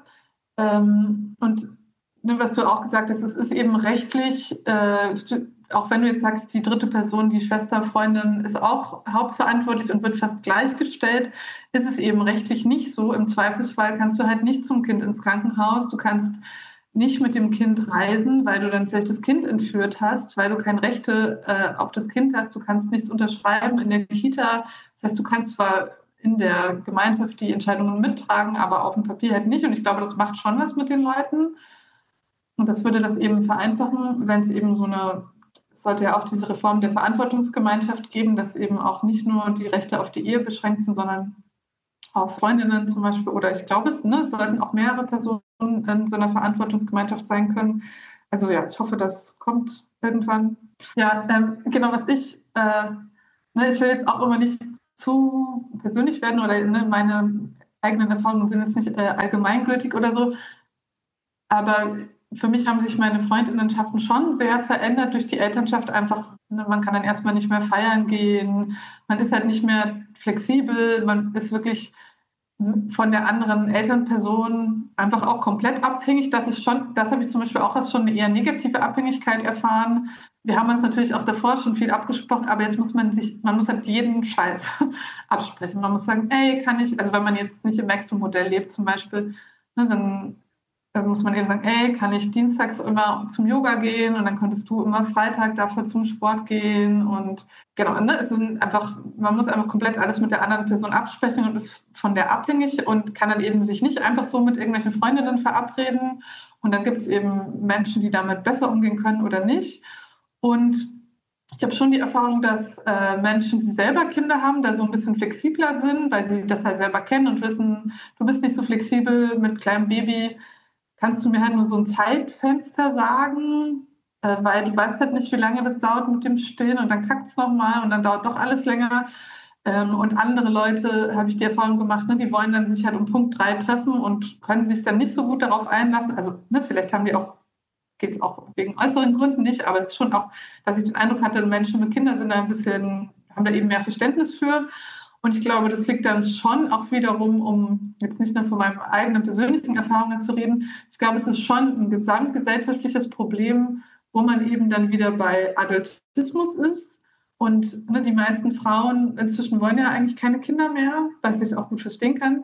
Ähm, und ne, was du auch gesagt hast, es ist eben rechtlich, äh, auch wenn du jetzt sagst, die dritte Person, die Schwester, Freundin, ist auch hauptverantwortlich und wird fast gleichgestellt, ist es eben rechtlich nicht so. Im Zweifelsfall kannst du halt nicht zum Kind ins Krankenhaus, du kannst nicht mit dem Kind reisen, weil du dann vielleicht das Kind entführt hast, weil du keine Rechte äh, auf das Kind hast, du kannst nichts unterschreiben in der Kita. Das heißt, du kannst zwar in der Gemeinschaft die Entscheidungen mittragen, aber auf dem Papier halt nicht. Und ich glaube, das macht schon was mit den Leuten. Und das würde das eben vereinfachen, wenn es eben so eine, es sollte ja auch diese Reform der Verantwortungsgemeinschaft geben, dass eben auch nicht nur die Rechte auf die Ehe beschränkt sind, sondern auf Freundinnen zum Beispiel, oder ich glaube, es ne, sollten auch mehrere Personen in so einer Verantwortungsgemeinschaft sein können. Also ja, ich hoffe, das kommt irgendwann. Ja, ähm, genau, was ich, äh, ne, ich will jetzt auch immer nicht zu persönlich werden oder ne, meine eigenen Erfahrungen sind jetzt nicht äh, allgemeingültig oder so, aber für mich haben sich meine Freundinnenschaften schon sehr verändert durch die Elternschaft. Einfach, ne, man kann dann erstmal nicht mehr feiern gehen, man ist halt nicht mehr flexibel, man ist wirklich von der anderen Elternperson einfach auch komplett abhängig. Das ist schon, das habe ich zum Beispiel auch als schon eine eher negative Abhängigkeit erfahren. Wir haben uns natürlich auch davor schon viel abgesprochen, aber jetzt muss man sich, man muss halt jeden Scheiß absprechen. Man muss sagen, ey, kann ich, also wenn man jetzt nicht im Maximum-Modell lebt zum Beispiel, ne, dann dann muss man eben sagen, ey, kann ich dienstags immer zum Yoga gehen und dann könntest du immer Freitag dafür zum Sport gehen und genau, ne, es ist einfach, man muss einfach komplett alles mit der anderen Person absprechen und ist von der abhängig und kann dann eben sich nicht einfach so mit irgendwelchen Freundinnen verabreden und dann gibt es eben Menschen, die damit besser umgehen können oder nicht und ich habe schon die Erfahrung, dass äh, Menschen, die selber Kinder haben, da so ein bisschen flexibler sind, weil sie das halt selber kennen und wissen, du bist nicht so flexibel mit kleinem Baby. Kannst du mir halt nur so ein Zeitfenster sagen, äh, weil du weißt halt nicht, wie lange das dauert mit dem Stillen und dann kackt es nochmal und dann dauert doch alles länger. Ähm, und andere Leute, habe ich die Erfahrung gemacht, ne, die wollen dann sich halt um Punkt drei treffen und können sich dann nicht so gut darauf einlassen. Also ne, vielleicht haben die auch, geht es auch wegen äußeren Gründen nicht, aber es ist schon auch, dass ich den Eindruck hatte, Menschen mit Kindern sind da ein bisschen, haben da eben mehr Verständnis für. Und ich glaube, das liegt dann schon auch wiederum, um jetzt nicht nur von meinen eigenen persönlichen Erfahrungen zu reden, ich glaube, es ist schon ein gesamtgesellschaftliches Problem, wo man eben dann wieder bei Adultismus ist. Und ne, die meisten Frauen inzwischen wollen ja eigentlich keine Kinder mehr, was ich auch gut verstehen kann.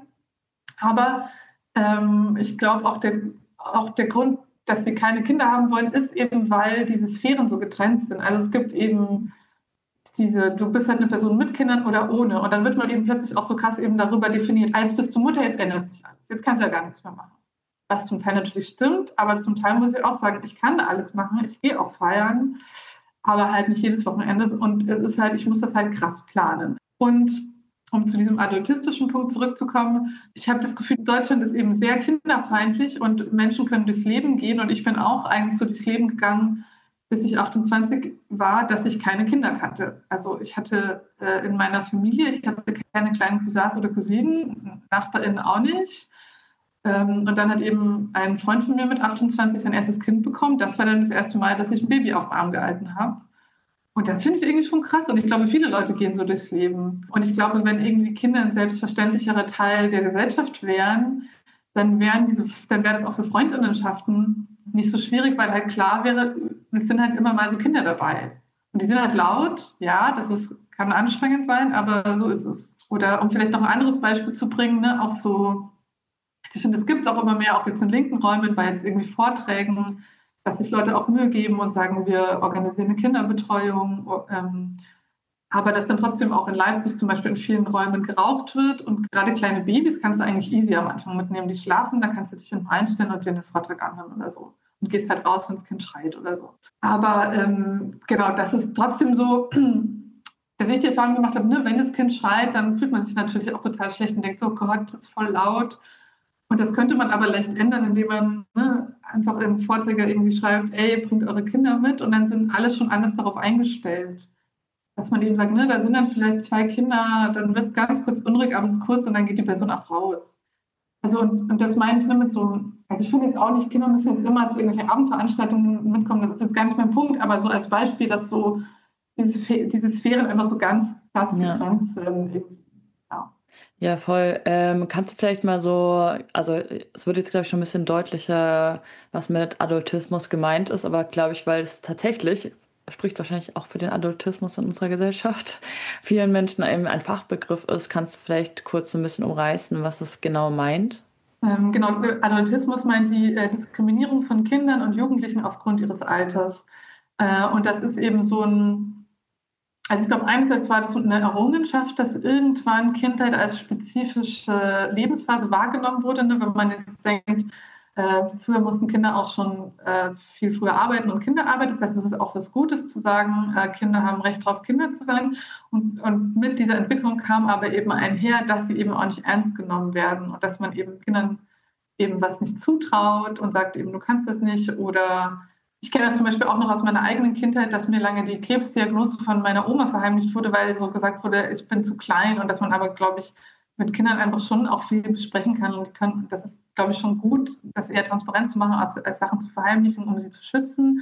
Aber ähm, ich glaube, auch der, auch der Grund, dass sie keine Kinder haben wollen, ist eben, weil diese Sphären so getrennt sind. Also es gibt eben diese, du bist halt eine Person mit Kindern oder ohne. Und dann wird man eben plötzlich auch so krass eben darüber definiert, ah, jetzt bist du Mutter, jetzt ändert sich alles. Jetzt kannst du ja gar nichts mehr machen. Was zum Teil natürlich stimmt, aber zum Teil muss ich auch sagen, ich kann alles machen, ich gehe auch feiern, aber halt nicht jedes Wochenende. Und es ist halt, ich muss das halt krass planen. Und um zu diesem adultistischen Punkt zurückzukommen, ich habe das Gefühl, Deutschland ist eben sehr kinderfeindlich und Menschen können durchs Leben gehen. Und ich bin auch eigentlich so durchs Leben gegangen, bis ich achtundzwanzig war, dass ich keine Kinder kannte. Also ich hatte äh, in meiner Familie, ich hatte keine kleinen Cousins oder Cousinen, NachbarInnen auch nicht. Ähm, und dann hat eben ein Freund von mir mit achtundzwanzig sein erstes Kind bekommen. Das war dann das erste Mal, dass ich ein Baby auf dem Arm gehalten habe. Und das finde ich irgendwie schon krass. Und ich glaube, viele Leute gehen so durchs Leben. Und ich glaube, wenn irgendwie Kinder ein selbstverständlicherer Teil der Gesellschaft wären, dann wären diese, dann wäre das auch für Freundinnenschaften nicht so schwierig, weil halt klar wäre, es sind halt immer mal so Kinder dabei. Und die sind halt laut, ja, das ist, kann anstrengend sein, aber so ist es. Oder um vielleicht noch ein anderes Beispiel zu bringen, ne, auch so, ich finde, es gibt es auch immer mehr, auch jetzt in linken Räumen, bei jetzt irgendwie Vorträgen, dass sich Leute auch Mühe geben und sagen, wir organisieren eine Kinderbetreuung, ähm, aber dass dann trotzdem auch in Leipzig zum Beispiel in vielen Räumen geraucht wird und gerade kleine Babys kannst du eigentlich easy am Anfang mitnehmen, die schlafen, dann kannst du dich hinten einstellen und dir den Vortrag anhören oder so und gehst halt raus, wenn das Kind schreit oder so. Aber ähm, genau, das ist trotzdem so, dass ich die Erfahrung gemacht habe, ne, wenn das Kind schreit, dann fühlt man sich natürlich auch total schlecht und denkt so, Gott, das ist voll laut. Und das könnte man aber leicht ändern, indem man ne, einfach in Vorträge irgendwie schreibt, ey, bringt eure Kinder mit und dann sind alle schon anders darauf eingestellt. Dass man eben sagt, ne, da sind dann vielleicht zwei Kinder, dann wird es ganz kurz unruhig, aber es ist kurz und dann geht die Person auch raus. Also und, und das meine ich nur mit so, also ich finde jetzt auch nicht, Kinder müssen jetzt immer zu irgendwelchen Abendveranstaltungen mitkommen, das ist jetzt gar nicht mein Punkt, aber so als Beispiel, dass so diese, diese Sphären einfach so ganz krass getrennt ja. sind. Ja.
Ja, voll. Ähm, kannst du vielleicht mal so, also es wird jetzt, glaube ich, schon ein bisschen deutlicher, was mit Adultismus gemeint ist, aber glaube ich, weil es tatsächlich, spricht wahrscheinlich auch für den Adultismus in unserer Gesellschaft, vielen Menschen eben ein Fachbegriff ist, kannst du vielleicht kurz so ein bisschen umreißen, was es genau meint?
Ähm, genau, Adultismus meint die äh, Diskriminierung von Kindern und Jugendlichen aufgrund ihres Alters. Äh, und das ist eben so ein Also ich glaube, einerseits war das eine Errungenschaft, dass irgendwann Kindheit als spezifische Lebensphase wahrgenommen wurde. Ne? Wenn man jetzt denkt, Äh, früher mussten Kinder auch schon äh, viel früher arbeiten und Kinderarbeit. Das heißt, es ist auch was Gutes zu sagen, äh, Kinder haben Recht darauf, Kinder zu sein. Und, und mit dieser Entwicklung kam aber eben einher, dass sie eben auch nicht ernst genommen werden und dass man eben Kindern eben was nicht zutraut und sagt eben, du kannst das nicht. Oder ich kenne das zum Beispiel auch noch aus meiner eigenen Kindheit, dass mir lange die Krebsdiagnose von meiner Oma verheimlicht wurde, weil so gesagt wurde, ich bin zu klein und dass man aber, glaube ich, mit Kindern einfach schon auch viel besprechen kann und können, das ist, glaube ich, schon gut, das eher transparent zu machen, als, als Sachen zu verheimlichen, um sie zu schützen.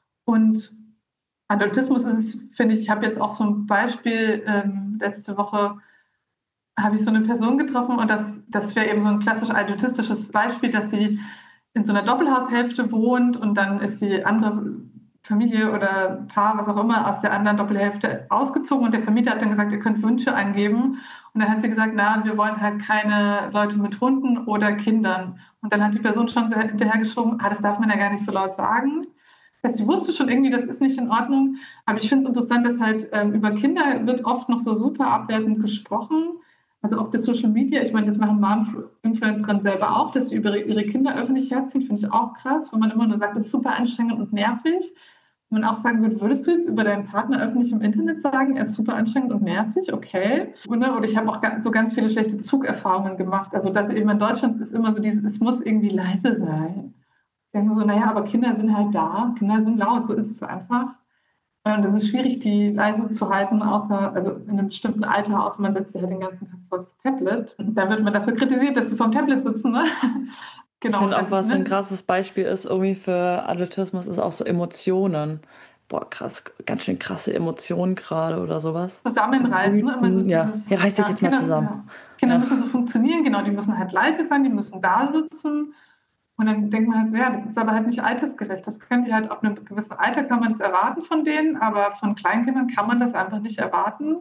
Und Adultismus ist es, finde ich, ich habe jetzt auch so ein Beispiel, ähm, letzte Woche habe ich so eine Person getroffen und das, das wäre eben so ein klassisch adultistisches Beispiel, dass sie in so einer Doppelhaushälfte wohnt und dann ist die andere Familie oder Paar, was auch immer, aus der anderen Doppelhälfte ausgezogen und der Vermieter hat dann gesagt, ihr könnt Wünsche eingeben und dann hat sie gesagt, na, wir wollen halt keine Leute mit Hunden oder Kindern und dann hat die Person schon so hinterhergeschoben, ah, das darf man ja gar nicht so laut sagen. Sie wusste schon irgendwie, das ist nicht in Ordnung, aber ich finde es interessant, dass halt ähm, über Kinder wird oft noch so super abwertend gesprochen. Also auch das Social Media, ich meine, das machen Mom-Influencerinnen selber auch, dass sie über ihre Kinder öffentlich herziehen, finde ich auch krass, wenn man immer nur sagt, das ist super anstrengend und nervig. Wenn man auch sagen würde, würdest du jetzt über deinen Partner öffentlich im Internet sagen, er ist super anstrengend und nervig, okay. Oder ich habe auch so ganz viele schlechte Zugerfahrungen gemacht. Also dass eben in Deutschland ist immer so dieses, es muss irgendwie leise sein. Ich denke so, naja, aber Kinder sind halt da, Kinder sind laut, so ist es einfach. Und es ist schwierig, die leise zu halten, außer, also in einem bestimmten Alter, außer man setzt sie halt den ganzen Tag vor das Tablet. Und dann wird man dafür kritisiert, dass sie vor dem Tablet sitzen, ne?
Genau. Ich finde auch, was so ein krasses Beispiel ist, irgendwie für Adultismus, ist auch so Emotionen. Boah, krass, ganz schön krasse Emotionen gerade oder sowas.
Zusammenreißen, ne? Immer so dieses,
ja, reiß dich ja, jetzt
Kinder,
mal zusammen.
Ja. Kinder ja. müssen so funktionieren, genau, die müssen halt leise sein, die müssen da sitzen. Und dann denkt man halt so, ja, das ist aber halt nicht altersgerecht. Das könnt ihr halt ab einem gewissen Alter, kann man das erwarten von denen, aber von Kleinkindern kann man das einfach nicht erwarten.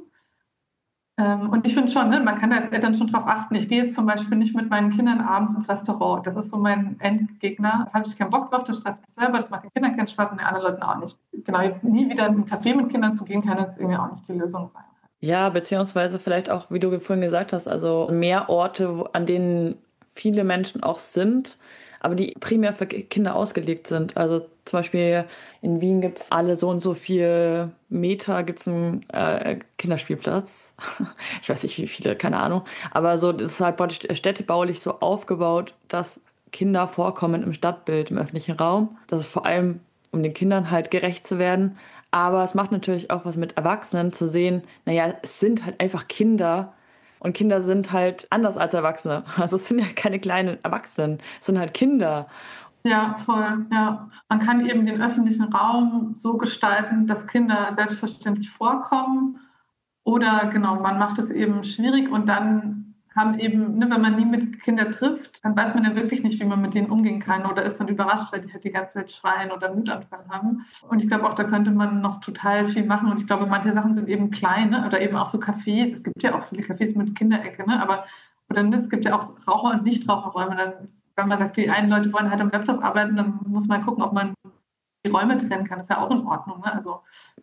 Ähm, und ich finde schon, ne, man kann da als Eltern schon drauf achten. Ich gehe jetzt zum Beispiel nicht mit meinen Kindern abends ins Restaurant. Das ist so mein Endgegner. Da habe ich keinen Bock drauf, das stresst mich selber, das macht den Kindern keinen Spaß und den anderen Leuten auch nicht. Genau, jetzt nie wieder in einen Café mit Kindern zu gehen, kann jetzt irgendwie auch nicht die Lösung sein.
Ja, beziehungsweise vielleicht auch, wie du vorhin gesagt hast, also mehr Orte, an denen viele Menschen auch sind, aber die primär für Kinder ausgelegt sind. Also zum Beispiel in Wien gibt es alle so und so viel Meter gibt es einen äh, Kinderspielplatz. Ich weiß nicht wie viele, keine Ahnung. Aber so, das ist halt städtebaulich so aufgebaut, dass Kinder vorkommen im Stadtbild, im öffentlichen Raum. Das ist vor allem, um den Kindern halt gerecht zu werden. Aber es macht natürlich auch was mit Erwachsenen zu sehen, naja, es sind halt einfach Kinder. Und Kinder sind halt anders als Erwachsene. Also es sind ja keine kleinen Erwachsenen, es sind halt Kinder.
Ja, voll, ja. Man kann eben den öffentlichen Raum so gestalten, dass Kinder selbstverständlich vorkommen. Oder genau, man macht es eben schwierig und dann haben eben, ne, wenn man nie mit Kindern trifft, dann weiß man ja wirklich nicht, wie man mit denen umgehen kann oder ist dann überrascht, weil die halt die ganze Zeit schreien oder einen Wutanfall haben. Und ich glaube auch, da könnte man noch total viel machen. Und ich glaube, manche Sachen sind eben klein, ne? Oder eben auch so Cafés. Es gibt ja auch viele Cafés mit Kinderecke, ne? Aber oder, ne, es gibt ja auch Raucher- und Nichtraucherräume. Dann, wenn man sagt, die einen Leute wollen halt am Laptop arbeiten, dann muss man gucken, ob man die Räume trennen kann. Das ist ja auch in Ordnung, ne? Also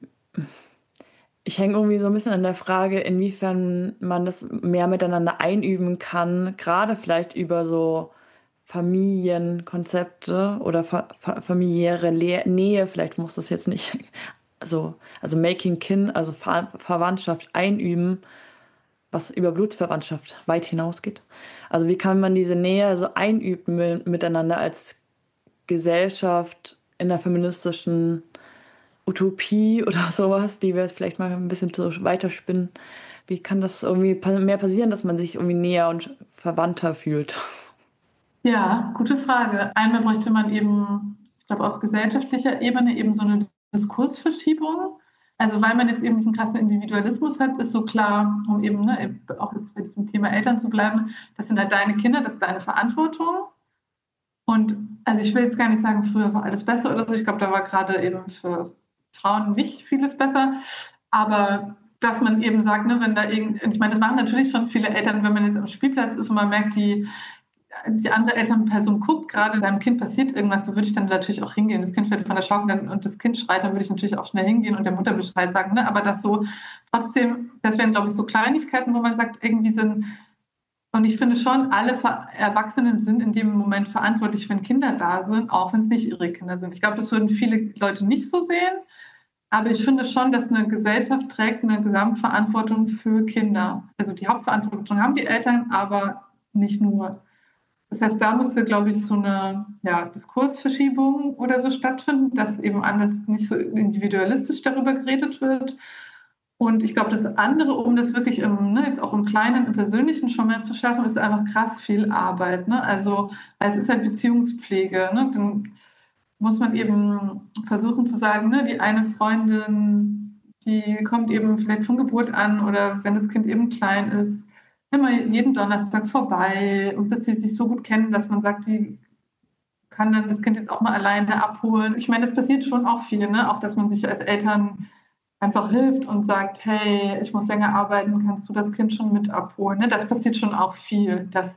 ich hänge irgendwie so ein bisschen an der Frage, inwiefern man das mehr miteinander einüben kann, gerade vielleicht über so Familienkonzepte oder fa fa familiäre Le Nähe, vielleicht muss das jetzt nicht, also, also Making Kin, also Ver Verwandtschaft einüben, was über Blutsverwandtschaft weit hinausgeht. Also wie kann man diese Nähe so einüben miteinander als Gesellschaft in der feministischen Utopie oder sowas, die wir vielleicht mal ein bisschen so weiterspinnen. Wie kann das irgendwie mehr passieren, dass man sich irgendwie näher und verwandter fühlt?
Ja, gute Frage. Einmal bräuchte man eben, ich glaube, auf gesellschaftlicher Ebene eben so eine Diskursverschiebung. Also weil man jetzt eben diesen krassen Individualismus hat, ist so klar, um eben, ne, auch jetzt bei diesem Thema Eltern zu bleiben, das sind halt deine Kinder, das ist deine Verantwortung. Und also ich will jetzt gar nicht sagen, früher war alles besser oder so. Ich glaube, da war gerade eben für Frauen nicht vieles besser. Aber dass man eben sagt, ne, wenn da irgend, ich meine, das machen natürlich schon viele Eltern, wenn man jetzt am Spielplatz ist und man merkt, die, die andere Elternperson guckt gerade, deinem Kind passiert irgendwas, so würde ich dann natürlich auch hingehen. Das Kind fällt von der Schaukel dann, und das Kind schreit, dann würde ich natürlich auch schnell hingehen und der Mutter Bescheid sagen. Ne? Aber das so trotzdem, das wären, glaube ich, so Kleinigkeiten, wo man sagt, irgendwie sind Und ich finde schon, alle Ver Erwachsenen sind in dem Moment verantwortlich, wenn Kinder da sind, auch wenn es nicht ihre Kinder sind. Ich glaube, das würden viele Leute nicht so sehen. Aber ich finde schon, dass eine Gesellschaft trägt eine Gesamtverantwortung für Kinder. Also die Hauptverantwortung haben die Eltern, aber nicht nur. Das heißt, da müsste, glaube ich, so eine ja, Diskursverschiebung oder so stattfinden, dass eben anders nicht so individualistisch darüber geredet wird. Und ich glaube, das andere, um das wirklich im, ne, jetzt auch im Kleinen, im Persönlichen schon mal zu schaffen, ist einfach krass viel Arbeit. Ne? Also, weil es ist halt Beziehungspflege. Ne? Dann muss man eben versuchen zu sagen, ne, die eine Freundin, die kommt eben vielleicht von Geburt an oder wenn das Kind eben klein ist, immer jeden Donnerstag vorbei und bis sie sich so gut kennen, dass man sagt, die kann dann das Kind jetzt auch mal alleine abholen. Ich meine, das passiert schon auch viel, ne? Auch dass man sich als Eltern einfach hilft und sagt, hey, ich muss länger arbeiten, kannst du das Kind schon mit abholen? Ne? Das passiert schon auch viel, dass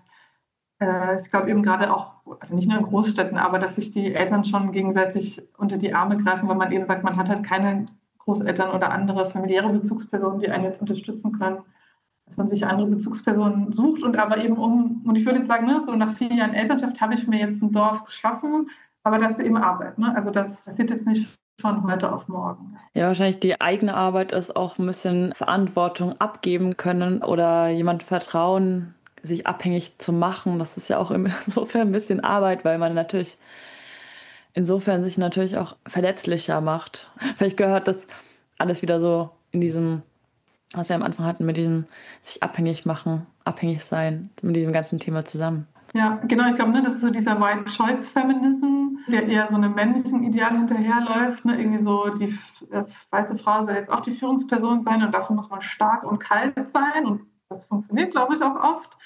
äh, ich glaube eben gerade auch, also nicht nur in Großstädten, aber dass sich die Eltern schon gegenseitig unter die Arme greifen, weil man eben sagt, man hat halt keine Großeltern oder andere familiäre Bezugspersonen, die einen jetzt unterstützen können, dass man sich andere Bezugspersonen sucht und aber eben um, und ich würde jetzt sagen, ne, so nach vier Jahren Elternschaft habe ich mir jetzt ein Dorf geschaffen, aber das ist eben Arbeit. Ne? Also das passiert jetzt nicht von heute auf morgen.
Ja, wahrscheinlich die eigene Arbeit ist auch ein bisschen Verantwortung abgeben können oder jemand vertrauen, sich abhängig zu machen. Das ist ja auch insofern ein bisschen Arbeit, weil man natürlich insofern sich natürlich auch verletzlicher macht. Vielleicht gehört das alles wieder so in diesem, was wir am Anfang hatten, mit diesem sich abhängig machen, abhängig sein, mit diesem ganzen Thema zusammen.
Ja, genau, ich glaube, ne, das ist so dieser White Choice Feminism, der eher so einem männlichen Ideal hinterherläuft. Ne? Irgendwie so, die äh, weiße Frau soll jetzt auch die Führungsperson sein und dafür muss man stark und kalt sein. Und das funktioniert, glaube ich, auch oft.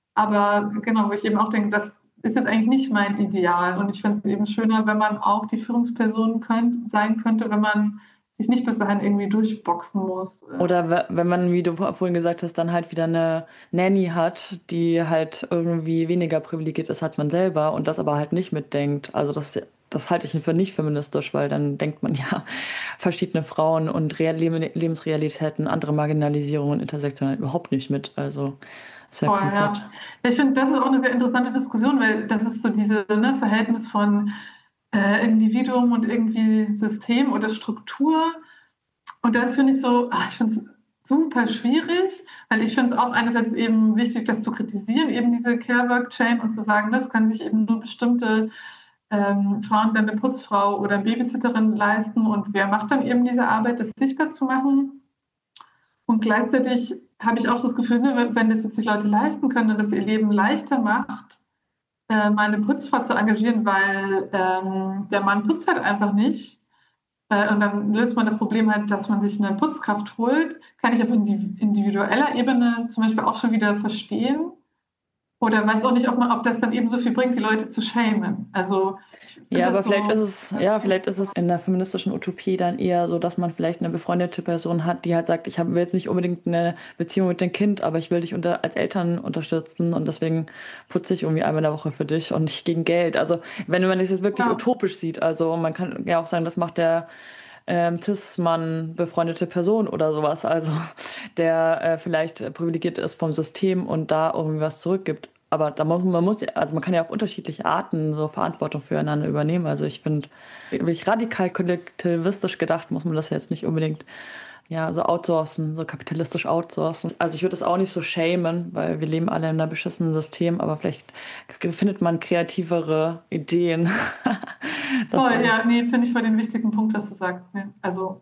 Aber genau, wo ich eben auch denke, das ist jetzt eigentlich nicht mein Ideal. Und ich finde es eben schöner, wenn man auch die Führungsperson könnt, sein könnte, wenn man sich nicht bis dahin irgendwie durchboxen muss.
Oder wenn man, wie du vorhin gesagt hast, dann halt wieder eine Nanny hat, die halt irgendwie weniger privilegiert ist als man selber und das aber halt nicht mitdenkt. Also das, das halte ich für nicht feministisch, weil dann denkt man ja verschiedene Frauen und Real Lebensrealitäten, andere Marginalisierungen, Intersektionen überhaupt nicht mit. Also das ist ja
Voll,
komplett.
ja. Ich finde, das ist auch eine sehr interessante Diskussion, weil das ist so dieses ne, Verhältnis von äh, Individuum und irgendwie System oder Struktur. Und das finde ich so, ach, ich finde es super schwierig, weil ich finde es auch einerseits eben wichtig, das zu kritisieren, eben diese Care-Work-Chain und zu sagen, das können sich eben nur bestimmte ähm, Frauen dann eine Putzfrau oder eine Babysitterin leisten und wer macht dann eben diese Arbeit, das sichtbar zu machen. Und gleichzeitig habe ich auch das Gefühl, ne, wenn das jetzt sich Leute leisten können und das ihr Leben leichter macht, äh, mal eine Putzfrau zu engagieren, weil ähm, der Mann putzt halt einfach nicht. Äh, und dann löst man das Problem halt, dass man sich eine Putzkraft holt. Kann ich auf individueller Ebene zum Beispiel auch schon wieder verstehen. Oder weiß auch nicht, ob, man, ob das dann eben so viel bringt, die Leute zu shamen. Also
ja, aber so, vielleicht ist es, ja, vielleicht ist es in der feministischen Utopie dann eher so, dass man vielleicht eine befreundete Person hat, die halt sagt, ich will jetzt nicht unbedingt eine Beziehung mit dem Kind, aber ich will dich unter, als Eltern unterstützen und deswegen putze ich irgendwie einmal in der Woche für dich und nicht gegen Geld. Also wenn man das jetzt wirklich ja. utopisch sieht, also man kann ja auch sagen, das macht der ähm, Cis-Mann befreundete Person oder sowas, also der äh, vielleicht privilegiert ist vom System und da irgendwie was zurückgibt. Aber da muss, man muss, also man kann ja auf unterschiedliche Arten so Verantwortung füreinander übernehmen. Also ich finde, wirklich radikal kollektivistisch gedacht, muss man das jetzt nicht unbedingt ja so outsourcen, so kapitalistisch outsourcen. Also ich würde es auch nicht so shamen, weil wir leben alle in einem beschissenen System, aber vielleicht findet man kreativere Ideen.
Voll, ja, nee, finde ich voll den wichtigen Punkt, was du sagst. Nee. Also,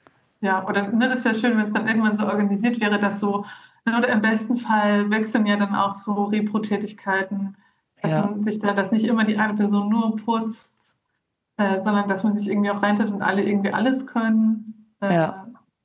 ja, oder ne, das wäre schön, wenn es dann irgendwann so organisiert wäre, dass so, ne, oder im besten Fall wechseln ja dann auch so Repro-Tätigkeiten, dass ja. man sich da, dass nicht immer die eine Person nur putzt, äh, sondern dass man sich irgendwie auch reintut und alle irgendwie alles können. Äh,
ja.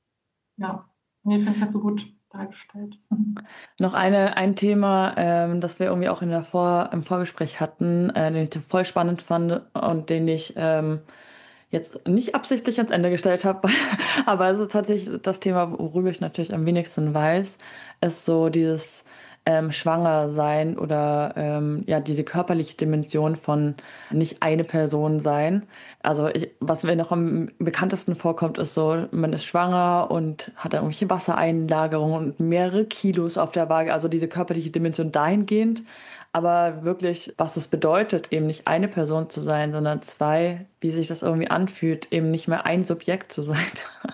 Ja, nee, finde ich das so gut dargestellt.
Noch eine, ein Thema, ähm, das wir irgendwie auch in der Vor, im Vorgespräch hatten, äh, den ich voll spannend fand und den ich ähm, jetzt nicht absichtlich ans Ende gestellt habe, aber es ist tatsächlich das Thema, worüber ich natürlich am wenigsten weiß, ist so dieses ähm, schwanger sein oder ähm, ja diese körperliche Dimension von nicht eine Person sein. Also ich, was mir noch am bekanntesten vorkommt, ist so, man ist schwanger und hat dann irgendwelche Wassereinlagerungen und mehrere Kilos auf der Waage, also diese körperliche Dimension dahingehend. Aber wirklich, was es bedeutet, eben nicht eine Person zu sein, sondern zwei, wie sich das irgendwie anfühlt, eben nicht mehr ein Subjekt zu sein.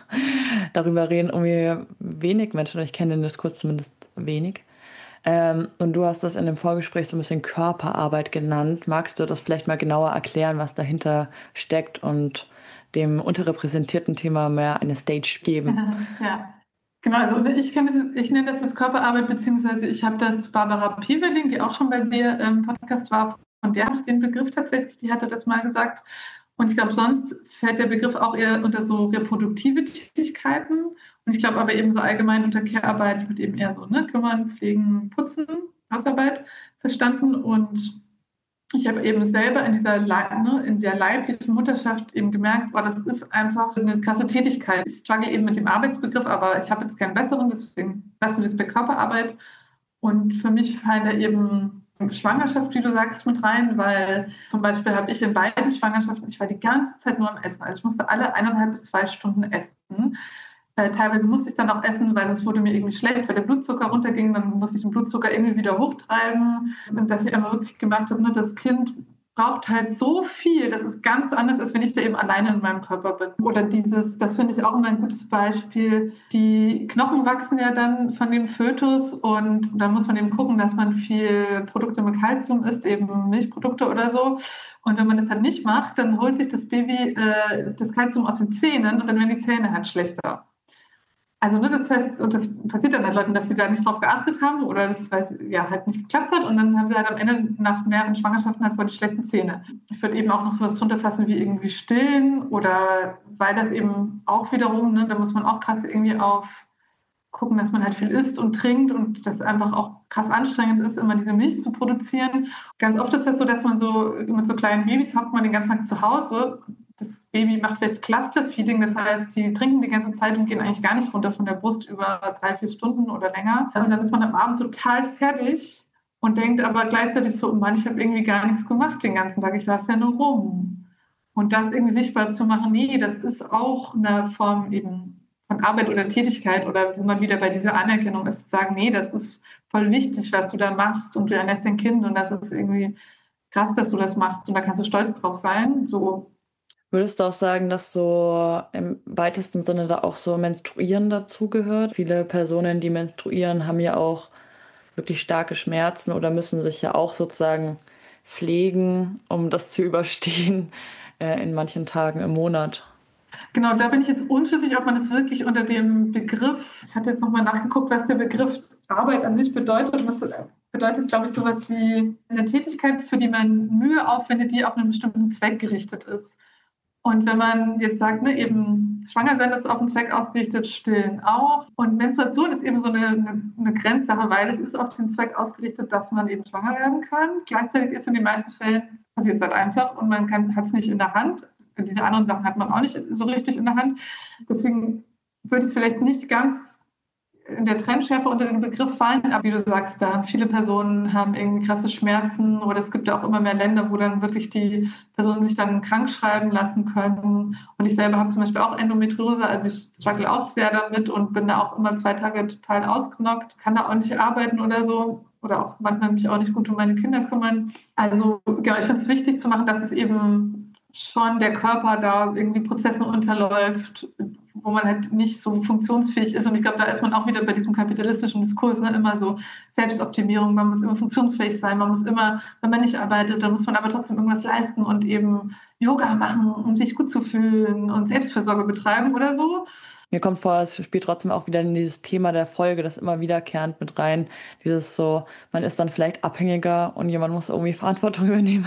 Darüber reden irgendwie wenig Menschen, oder ich kenne den Diskurs zumindest wenig. Ähm, und du hast das in dem Vorgespräch so ein bisschen Körperarbeit genannt. Magst du das vielleicht mal genauer erklären, was dahinter steckt und dem unterrepräsentierten Thema mehr eine Stage geben?
Ja, genau. Also ich kenne das, ich nenne das jetzt Körperarbeit, beziehungsweise ich habe das Barbara Pieweling, die auch schon bei dir im Podcast war, von der habe ich den Begriff tatsächlich, die hatte das mal gesagt. Und ich glaube, sonst fällt der Begriff auch eher unter so reproduktive Tätigkeiten. Und ich glaube aber eben so allgemein unter Care-Arbeit wird eben eher so, ne, kümmern, pflegen, putzen, Hausarbeit verstanden. Und ich habe eben selber in dieser Leib, ne, in der leiblichen Mutterschaft eben gemerkt, boah, das ist einfach eine krasse Tätigkeit. Ich struggle eben mit dem Arbeitsbegriff, aber ich habe jetzt keinen besseren, deswegen lassen wir es bei Körperarbeit. Und für mich fallen da eben Schwangerschaft, wie du sagst, mit rein, weil zum Beispiel habe ich in beiden Schwangerschaften, ich war die ganze Zeit nur am Essen. Also ich musste alle eineinhalb bis zwei Stunden essen. Äh, teilweise musste ich dann auch essen, weil sonst wurde mir irgendwie schlecht, weil der Blutzucker runterging. Dann musste ich den Blutzucker irgendwie wieder hochtreiben. Und dass ich einfach wirklich gemerkt habe, ne, das Kind braucht halt so viel. Das ist ganz anders, als wenn ich da eben alleine in meinem Körper bin. Oder dieses, das finde ich auch immer ein gutes Beispiel. Die Knochen wachsen ja dann von dem Fötus und dann muss man eben gucken, dass man viel Produkte mit Kalzium isst, eben Milchprodukte oder so. Und wenn man das halt nicht macht, dann holt sich das Baby äh, das Kalzium aus den Zähnen und dann werden die Zähne halt schlechter. Also, ne, das heißt, und das passiert dann halt Leuten, dass sie da nicht drauf geachtet haben oder das weiß, ja, halt nicht geklappt hat und dann haben sie halt am Ende nach mehreren Schwangerschaften halt voll die schlechten Zähne. Ich würde eben auch noch sowas drunter fassen wie irgendwie stillen oder weil das eben auch wiederum, ne, da muss man auch krass irgendwie auf gucken, dass man halt viel isst und trinkt und das einfach auch krass anstrengend ist, immer diese Milch zu produzieren. Ganz oft ist das so, dass man so mit so kleinen Babys hockt man den ganzen Tag zu Hause. Das Baby macht vielleicht Cluster-Feeding, das heißt, die trinken die ganze Zeit und gehen eigentlich gar nicht runter von der Brust über drei, vier Stunden oder länger. Und dann ist man am Abend total fertig und denkt aber gleichzeitig so, Mann, ich habe irgendwie gar nichts gemacht den ganzen Tag, ich saß ja nur rum. Und das irgendwie sichtbar zu machen, nee, das ist auch eine Form eben von Arbeit oder Tätigkeit oder wo man wieder bei dieser Anerkennung ist, zu sagen, nee, das ist voll wichtig, was du da machst und du ernährst dein Kind und das ist irgendwie krass, dass du das machst und da kannst du stolz drauf sein. So.
Würdest du auch sagen, dass so im weitesten Sinne da auch so Menstruieren dazugehört? Viele Personen, die menstruieren, haben ja auch wirklich starke Schmerzen oder müssen sich ja auch sozusagen pflegen, um das zu überstehen, äh, in manchen Tagen im Monat.
Genau, da bin ich jetzt unschlüssig, ob man das wirklich unter dem Begriff, ich hatte jetzt nochmal nachgeguckt, was der Begriff Arbeit an sich bedeutet. Und das bedeutet, glaube ich, sowas wie eine Tätigkeit, für die man Mühe aufwendet, die auf einen bestimmten Zweck gerichtet ist. Und wenn man jetzt sagt, ne, eben schwanger sein ist auf den Zweck ausgerichtet, stillen auch. Und Menstruation ist eben so eine, eine, eine Grenzsache, weil es ist auf den Zweck ausgerichtet, dass man eben schwanger werden kann. Gleichzeitig ist in den meisten Fällen passiert es halt einfach und man hat es nicht in der Hand. Diese anderen Sachen hat man auch nicht so richtig in der Hand. Deswegen würde es vielleicht nicht ganz in der Trennschärfe unter den Begriff fallen, aber wie du sagst, da haben viele Personen haben irgendwie krasse Schmerzen oder es gibt ja auch immer mehr Länder, wo dann wirklich die Personen sich dann krank schreiben lassen können. Und ich selber habe zum Beispiel auch Endometriose, also ich struggle auch sehr damit und bin da auch immer zwei Tage total ausgenockt, kann da auch nicht arbeiten oder so oder auch manchmal mich auch nicht gut um meine Kinder kümmern. Also genau, ich finde es wichtig zu machen, dass es eben schon der Körper da irgendwie Prozessen unterläuft, wo man halt nicht so funktionsfähig ist. Und ich glaube, da ist man auch wieder bei diesem kapitalistischen Diskurs, ne, immer so Selbstoptimierung, man muss immer funktionsfähig sein, man muss immer, wenn man nicht arbeitet, dann muss man aber trotzdem irgendwas leisten und eben Yoga machen, um sich gut zu fühlen und Selbstfürsorge betreiben oder so.
Mir kommt vor, es spielt trotzdem auch wieder in dieses Thema der Folge, das immer wiederkehrend mit rein. Dieses so, man ist dann vielleicht abhängiger und jemand muss irgendwie Verantwortung übernehmen.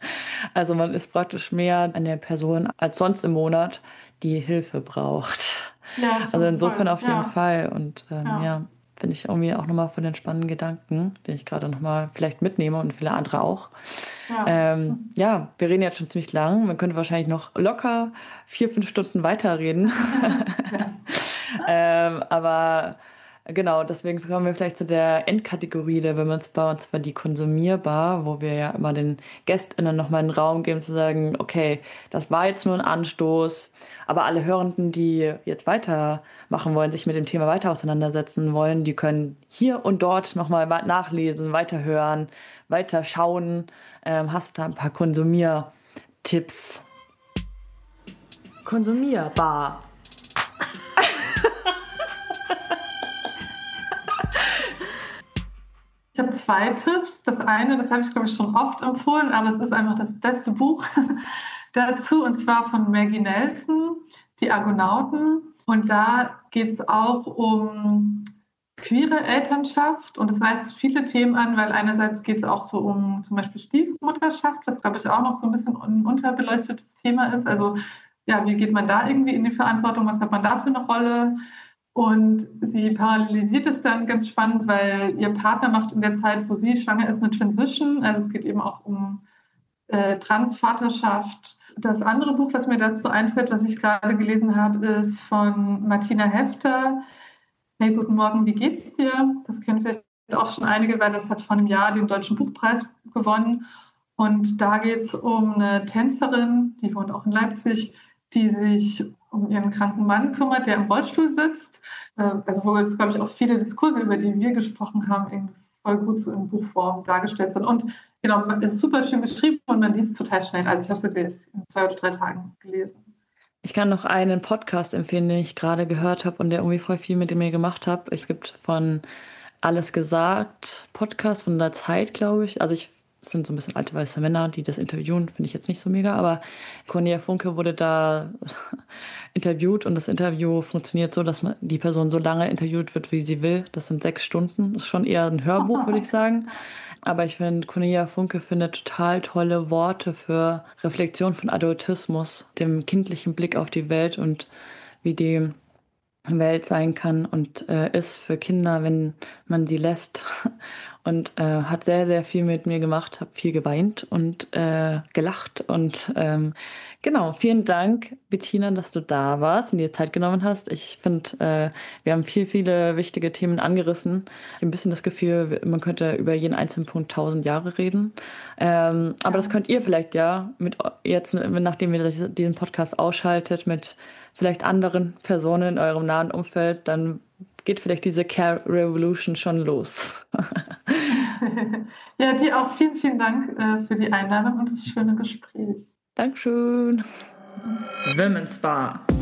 Also man ist praktisch mehr eine Person als sonst im Monat, die Hilfe braucht.
Ja,
Also
so
insofern
voll.
auf jeden
Ja,
Fall. Und ähm,
ja.
ja, finde ich irgendwie auch nochmal von den spannenden Gedanken, den ich gerade nochmal vielleicht mitnehme und viele andere auch.
Ja.
Ähm, ja, wir reden jetzt schon ziemlich lang. Man könnte wahrscheinlich noch locker vier, fünf Stunden weiterreden.
Ja.
ähm, aber Genau, deswegen kommen wir vielleicht zu der Endkategorie der Women's Bar, und zwar die Konsumierbar, wo wir ja immer den GästInnen nochmal einen Raum geben, zu sagen, okay, das war jetzt nur ein Anstoß, aber alle Hörenden, die jetzt weitermachen wollen, sich mit dem Thema weiter auseinandersetzen wollen, die können hier und dort nochmal nachlesen, weiterhören, weiterschauen. Ähm, hast du da ein paar Konsumiertipps? Konsumierbar.
Ich habe zwei Tipps. Das eine, das habe ich, glaube ich, schon oft empfohlen, aber es ist einfach das beste Buch dazu, und zwar von Maggie Nelson, Die Argonauten. Und da geht es auch um queere Elternschaft, und es reißt viele Themen an, weil einerseits geht es auch so um zum Beispiel Stiefmutterschaft, was, glaube ich, auch noch so ein bisschen ein unterbeleuchtetes Thema ist. Also ja, wie geht man da irgendwie in die Verantwortung? Was hat man da für eine Rolle? Und sie parallelisiert es dann ganz spannend, weil ihr Partner macht in der Zeit, wo sie schwanger ist, eine Transition. Also es geht eben auch um äh, Transvaterschaft. Das andere Buch, was mir dazu einfällt, was ich gerade gelesen habe, ist von Martina Hefter. Hey, guten Morgen, wie geht's dir? Das kennen vielleicht auch schon einige, weil das hat vor einem Jahr den Deutschen Buchpreis gewonnen. Und da geht es um eine Tänzerin, die wohnt auch in Leipzig, die sich um ihren kranken Mann kümmert, der im Rollstuhl sitzt. Also wo jetzt, glaube ich, auch viele Diskurse, über die wir gesprochen haben, irgendwie voll gut so in Buchform dargestellt sind. Und genau, es ist super schön geschrieben und man liest total schnell. Also ich habe es wirklich in zwei oder drei Tagen gelesen.
Ich kann noch einen Podcast empfehlen, den ich gerade gehört habe und der irgendwie voll viel mit mir gemacht hat. Es gibt von Alles gesagt Podcast von der Zeit, glaube ich. Also ich es sind so ein bisschen alte weiße Männer, die das interviewen, finde ich jetzt nicht so mega, aber Cornelia Funke wurde da interviewt, und das Interview funktioniert so, dass man die Person so lange interviewt wird, wie sie will. Das sind sechs Stunden. Das ist schon eher ein Hörbuch, würde ich sagen. Aber ich finde, Cornelia Funke findet total tolle Worte für Reflexion von Adultismus, dem kindlichen Blick auf die Welt und wie die Welt sein kann und äh, ist für Kinder, wenn man sie lässt. Und äh, hat sehr, sehr viel mit mir gemacht, habe viel geweint und äh, gelacht. Und ähm, genau, vielen Dank, Bettina, dass du da warst und dir Zeit genommen hast. Ich finde, äh, wir haben viel, viele wichtige Themen angerissen. Ich habe ein bisschen das Gefühl, man könnte über jeden einzelnen Punkt tausend Jahre reden. Ähm, aber das könnt ihr vielleicht ja mit jetzt, nachdem ihr diesen Podcast ausschaltet, mit vielleicht anderen Personen in eurem nahen Umfeld, dann geht vielleicht diese Care Revolution schon los.
Ja, dir auch vielen, vielen Dank äh, für die Einladung und das schöne Gespräch.
Dankeschön. Women's Bar.